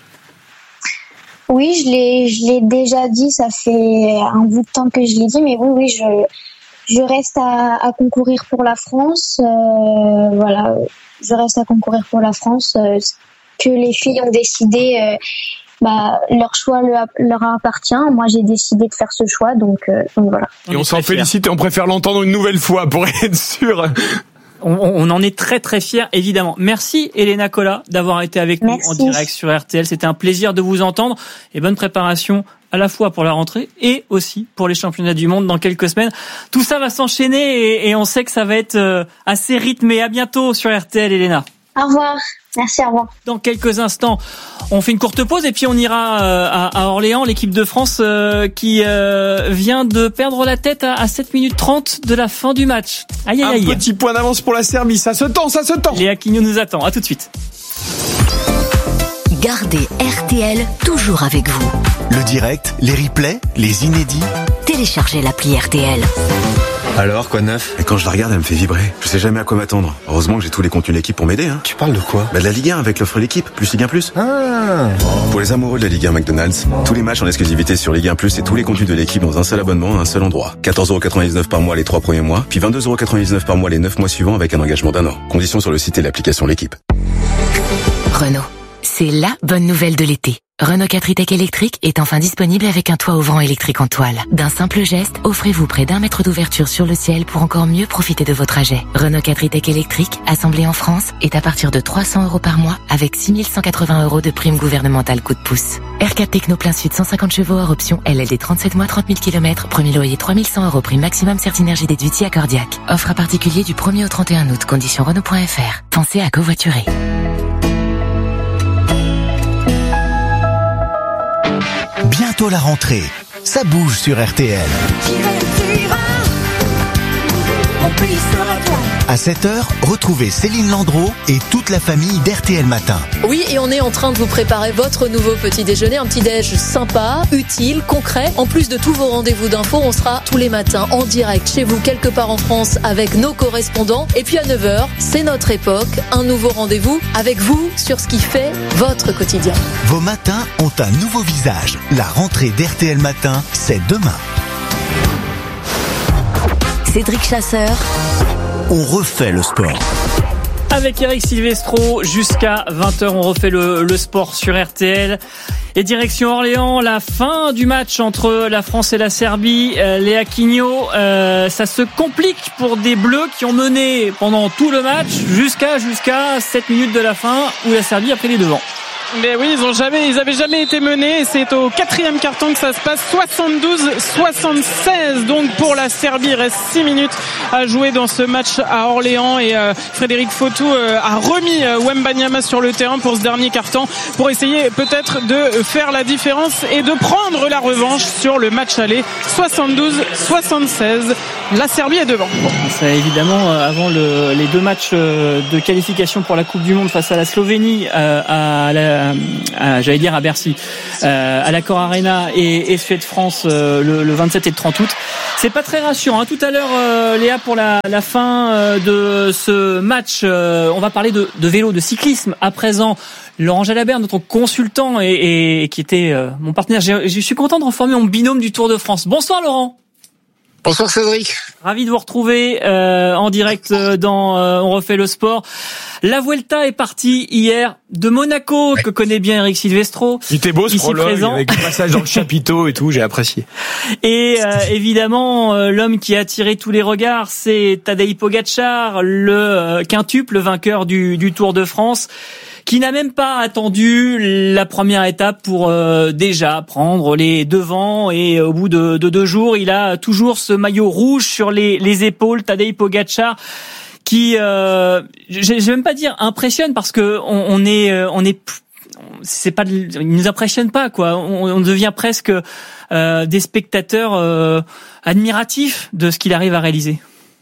Oui, je l'ai déjà dit, ça fait un bout de temps que je l'ai dit, mais oui, je reste à concourir pour la France. Voilà, je reste à concourir pour la France. Que les filles ont décidé, leur choix leur appartient. Moi, j'ai décidé de faire ce choix, donc voilà. Et on s'en félicite et on préfère l'entendre une nouvelle fois pour être sûr. On en est très très fiers, évidemment. Merci Elena Cola d'avoir été avec nous en direct sur RTL. C'était un plaisir de vous entendre, et bonne préparation à la fois pour la rentrée et aussi pour les championnats du monde dans quelques semaines. Tout ça va s'enchaîner et on sait que ça va être assez rythmé. À bientôt sur RTL, Elena. Au revoir. Merci, au revoir. Dans quelques instants, on fait une courte pause et puis on ira à Orléans, l'équipe de France qui vient de perdre la tête à 7 minutes 30 de la fin du match. Aïe, aïe, aïe. Un petit point d'avance pour la Serbie, ça se tend. Léa Quignou nous attend, à tout de suite. Gardez RTL toujours avec vous. Le direct, les replays, les inédits. Téléchargez l'appli RTL. Alors, quoi de neuf? Et quand je la regarde, elle me fait vibrer. Je sais jamais à quoi m'attendre. Heureusement que j'ai tous les contenus de l'équipe pour m'aider, hein. Tu parles de quoi? De la Ligue 1 avec l'offre l'équipe, plus Ligue 1 Plus. Ah. Pour les amoureux de la Ligue 1 McDonald's, tous les matchs en exclusivité sur Ligue 1 Plus et tous les contenus de l'équipe dans un seul abonnement à un seul endroit. 14,99€ par mois les 3 premiers mois, puis 22,99€ par mois les 9 mois suivants avec un engagement d'1 an. Conditions sur le site et l'application L'équipe. Renault. C'est la bonne nouvelle de l'été. Renault 4 e-Tech électrique est enfin disponible avec un toit ouvrant électrique en toile. D'un simple geste, offrez-vous près d'1 mètre d'ouverture sur le ciel pour encore mieux profiter de vos trajets. Renault 4 e-Tech électrique, assemblé en France, est à partir de 300€ par mois avec 6 180€ de prime gouvernementale coup de pouce. R4 Techno plein sud 150 chevaux hors option, LLD 37 mois 30 000 km, premier loyer 3100€, prime maximum Certinergie déduite si accordiaque. Offre à particulier du 1er au 31 août, conditions Renault.fr. Pensez à covoiturer. Bientôt la rentrée, ça bouge sur RTL. Mon pays sera toi. À 7h, retrouvez Céline Landreau et toute la famille d'RTL Matin. Oui, et on est en train de vous préparer votre nouveau petit déjeuner, un petit déj sympa, utile, concret. En plus de tous vos rendez-vous d'infos, on sera tous les matins en direct chez vous quelque part en France avec nos correspondants. Et puis à 9h, c'est notre époque, un nouveau rendez-vous avec vous sur ce qui fait votre quotidien. Vos matins ont un nouveau visage. La rentrée d'RTL Matin, c'est demain. Cédric Chasseur. On refait le sport. Avec Eric Silvestro, jusqu'à 20h, on refait le sport sur RTL. Et direction Orléans, la fin du match entre la France et la Serbie. Léa Quignot, ça se complique pour des Bleus qui ont mené pendant tout le match jusqu'à 7 minutes de la fin où la Serbie a pris les devants. Mais oui, ils avaient jamais été menés et c'est au 4e quart-temps que ça se passe, 72-76 donc pour la Serbie. Il reste 6 minutes à jouer dans ce match à Orléans et Frédéric Fautou a remis Wembanyama sur le terrain pour ce dernier quart-temps pour essayer peut-être de faire la différence et de prendre la revanche sur le match aller. 72-76, la Serbie est devant. Bon, ça évidemment avant les deux matchs de qualification pour la Coupe du Monde face à la Slovénie j'allais dire à Bercy, à l'Accor Arena et Suède-France le 27 et le 30 août. C'est pas très rassurant. Tout à l'heure, Léa, pour la fin de ce match, on va parler de vélo, de cyclisme. À présent, Laurent Jalabert, notre consultant et qui était mon partenaire. Je suis content de reformer mon binôme du Tour de France. Bonsoir Laurent. Bonsoir Cédric. Ravi de vous retrouver en direct dans On refait le sport. La Vuelta est partie hier de Monaco, que connaît bien Eric Silvestro. Il était beau ce prologue avec le passage dans le chapiteau et tout, j'ai apprécié. Et évidemment, l'homme qui a attiré tous les regards, c'est Tadej Pogačar, le quintuple vainqueur du Tour de France, qui n'a même pas attendu la première étape pour déjà prendre les devants, et au bout de 2 jours, il a toujours ce maillot rouge sur les épaules. Tadej Pogačar qui je vais même pas dire impressionne, parce que on est c'est pas, il nous impressionne pas quoi. On devient presque des spectateurs admiratifs de ce qu'il arrive à réaliser.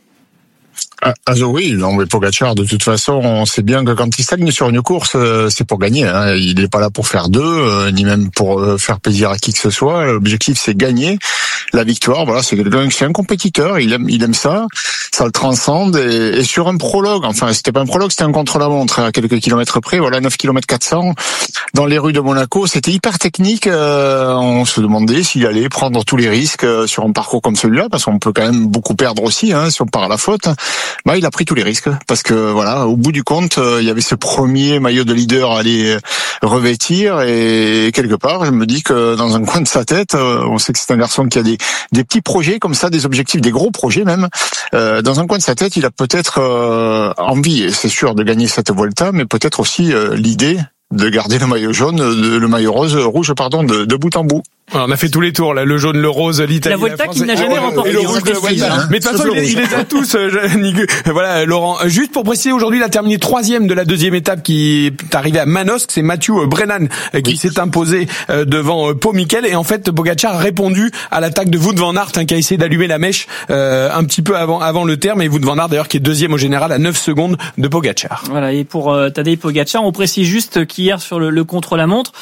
Oui, non, mais Pogačar, de toute façon, on sait bien que quand il stagne sur une course, c'est pour gagner. Hein. Il n'est pas là pour faire ni même pour faire plaisir à qui que ce soit. L'objectif, c'est gagner la victoire. Voilà, c'est un compétiteur. Il aime ça. Ça le transcende. Et sur un prologue, enfin, c'était pas un prologue, c'était un contre-la-montre à quelques kilomètres près. Voilà, 9 km 400 dans les rues de Monaco. C'était hyper technique. On se demandait s'il allait prendre tous les risques sur un parcours comme celui-là, parce qu'on peut quand même beaucoup perdre aussi, hein, si on part à la faute. Bah, il a pris tous les risques, parce que voilà, au bout du compte, il y avait ce premier maillot de leader à aller revêtir, et quelque part, je me dis que dans un coin de sa tête, on sait que c'est un garçon qui a des petits projets comme ça, des objectifs, des gros projets même. Dans un coin de sa tête, il a peut-être envie, c'est sûr, de gagner cette Vuelta, mais peut-être aussi l'idée de garder le maillot rouge, de bout en bout. Alors, on a fait tous les tours, là, le jaune, le rose, l'Italie, la Vuelta qui n'a jamais remporté. Et le rouge de Vuelta. Mais de toute façon, il les a tous, voilà, Laurent. Juste pour préciser, aujourd'hui, il a terminé 3e de la 2e étape qui est arrivée à Manosque. C'est Mathieu Brennan qui s'est imposé devant Pau Mikel. Et en fait, Pogačar a répondu à l'attaque de Wout van Aert, qui a essayé d'allumer la mèche, un petit peu avant le terme. Et Wout van Aert, d'ailleurs, qui est 2e au général à 9 secondes de Pogačar. Voilà. Et pour Tadej Pogačar, on précise juste qu'hier, sur le contre-la-montre,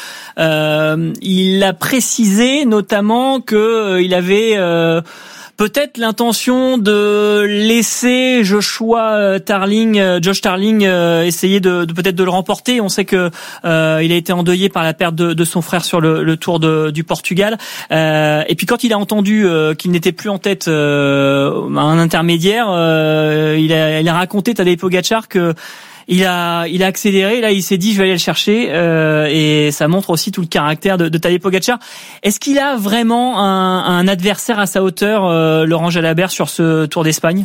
il a précisé notamment que il avait peut-être l'intention de laisser Josh Tarling essayer de peut-être de le remporter. On sait que il a été endeuillé par la perte de son frère sur le Tour du Portugal. Et puis quand il a entendu qu'il n'était plus en tête à un intermédiaire, il a raconté, Tadej Pogačar, que il a accéléré, là il s'est dit je vais aller le chercher, et ça montre aussi tout le caractère de Tadej Pogačar. Est-ce qu'il a vraiment un adversaire à sa hauteur, Laurent Jalabert, sur ce Tour d'Espagne?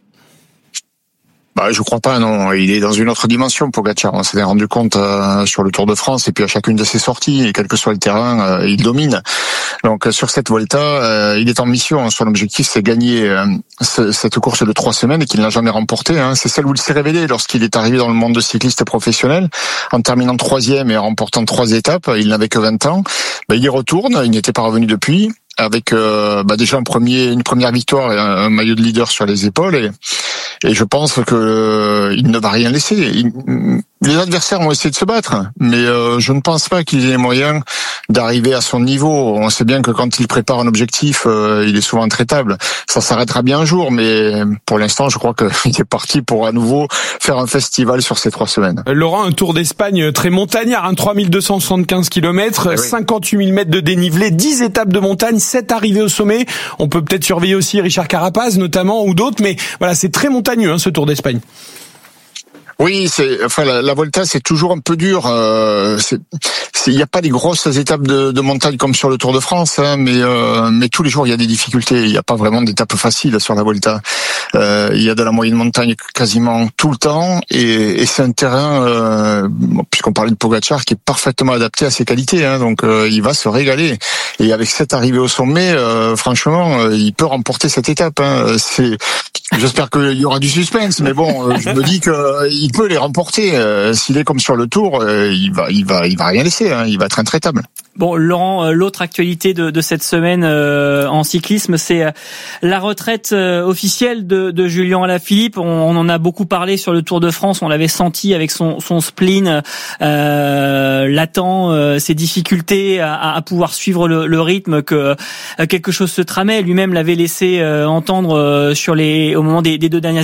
Bah, je crois pas, non. Il est dans une autre dimension, Pogačar. On s'en est rendu compte sur le Tour de France, et puis à chacune de ses sorties, et quel que soit le terrain, il domine. Donc sur cette Vuelta, il est en mission. Son objectif, c'est gagner cette course de 3 semaines, et qu'il n'a jamais remporté. Hein. C'est celle où il s'est révélé lorsqu'il est arrivé dans le monde de cycliste professionnel, en terminant 3e et en remportant 3 étapes. Il n'avait que 20 ans. Bah, il y retourne. Il n'était pas revenu depuis, avec déjà une première victoire et un maillot de leader sur les épaules, Et je pense que il ne va rien laisser. Les adversaires vont essayer de se battre, mais je ne pense pas qu'il ait les moyens d'arriver à son niveau. On sait bien que quand il prépare un objectif, il est souvent intraitable. Ça s'arrêtera bien un jour, mais pour l'instant, je crois qu'il est parti pour à nouveau faire un festival sur ces 3 semaines. Laurent, un Tour d'Espagne très montagnard, 3275 km, 58 000 mètres de dénivelé, 10 étapes de montagne, 7 arrivées au sommet. On peut peut-être surveiller aussi Richard Carapaz notamment ou d'autres, mais voilà, c'est très montagneux ce Tour d'Espagne. Oui, la Volta, c'est toujours un peu dur. Il n'y a pas des grosses étapes de montagne comme sur le Tour de France, mais tous les jours il y a des difficultés. Il n'y a pas vraiment d'étapes faciles sur la Volta. Il y a de la moyenne montagne quasiment tout le temps, et c'est un terrain, puisqu'on parlait de Pogačar, qui est parfaitement adapté à ses qualités. Donc il va se régaler. Et avec cette arrivée au sommet, franchement, il peut remporter cette étape. J'espère qu'il y aura du suspense, mais bon, je me dis qu'il peut les remporter. S'il est comme sur le Tour, il va rien laisser. Il va être intraitable. Bon, Laurent, l'autre actualité de cette semaine en cyclisme, c'est la retraite officielle de Julien Alaphilippe. On en a beaucoup parlé sur le Tour de France. On l'avait senti avec son spleen latent, ses difficultés à pouvoir suivre le rythme, que quelque chose se tramait. Lui-même l'avait laissé entendre au moment des 2 dernières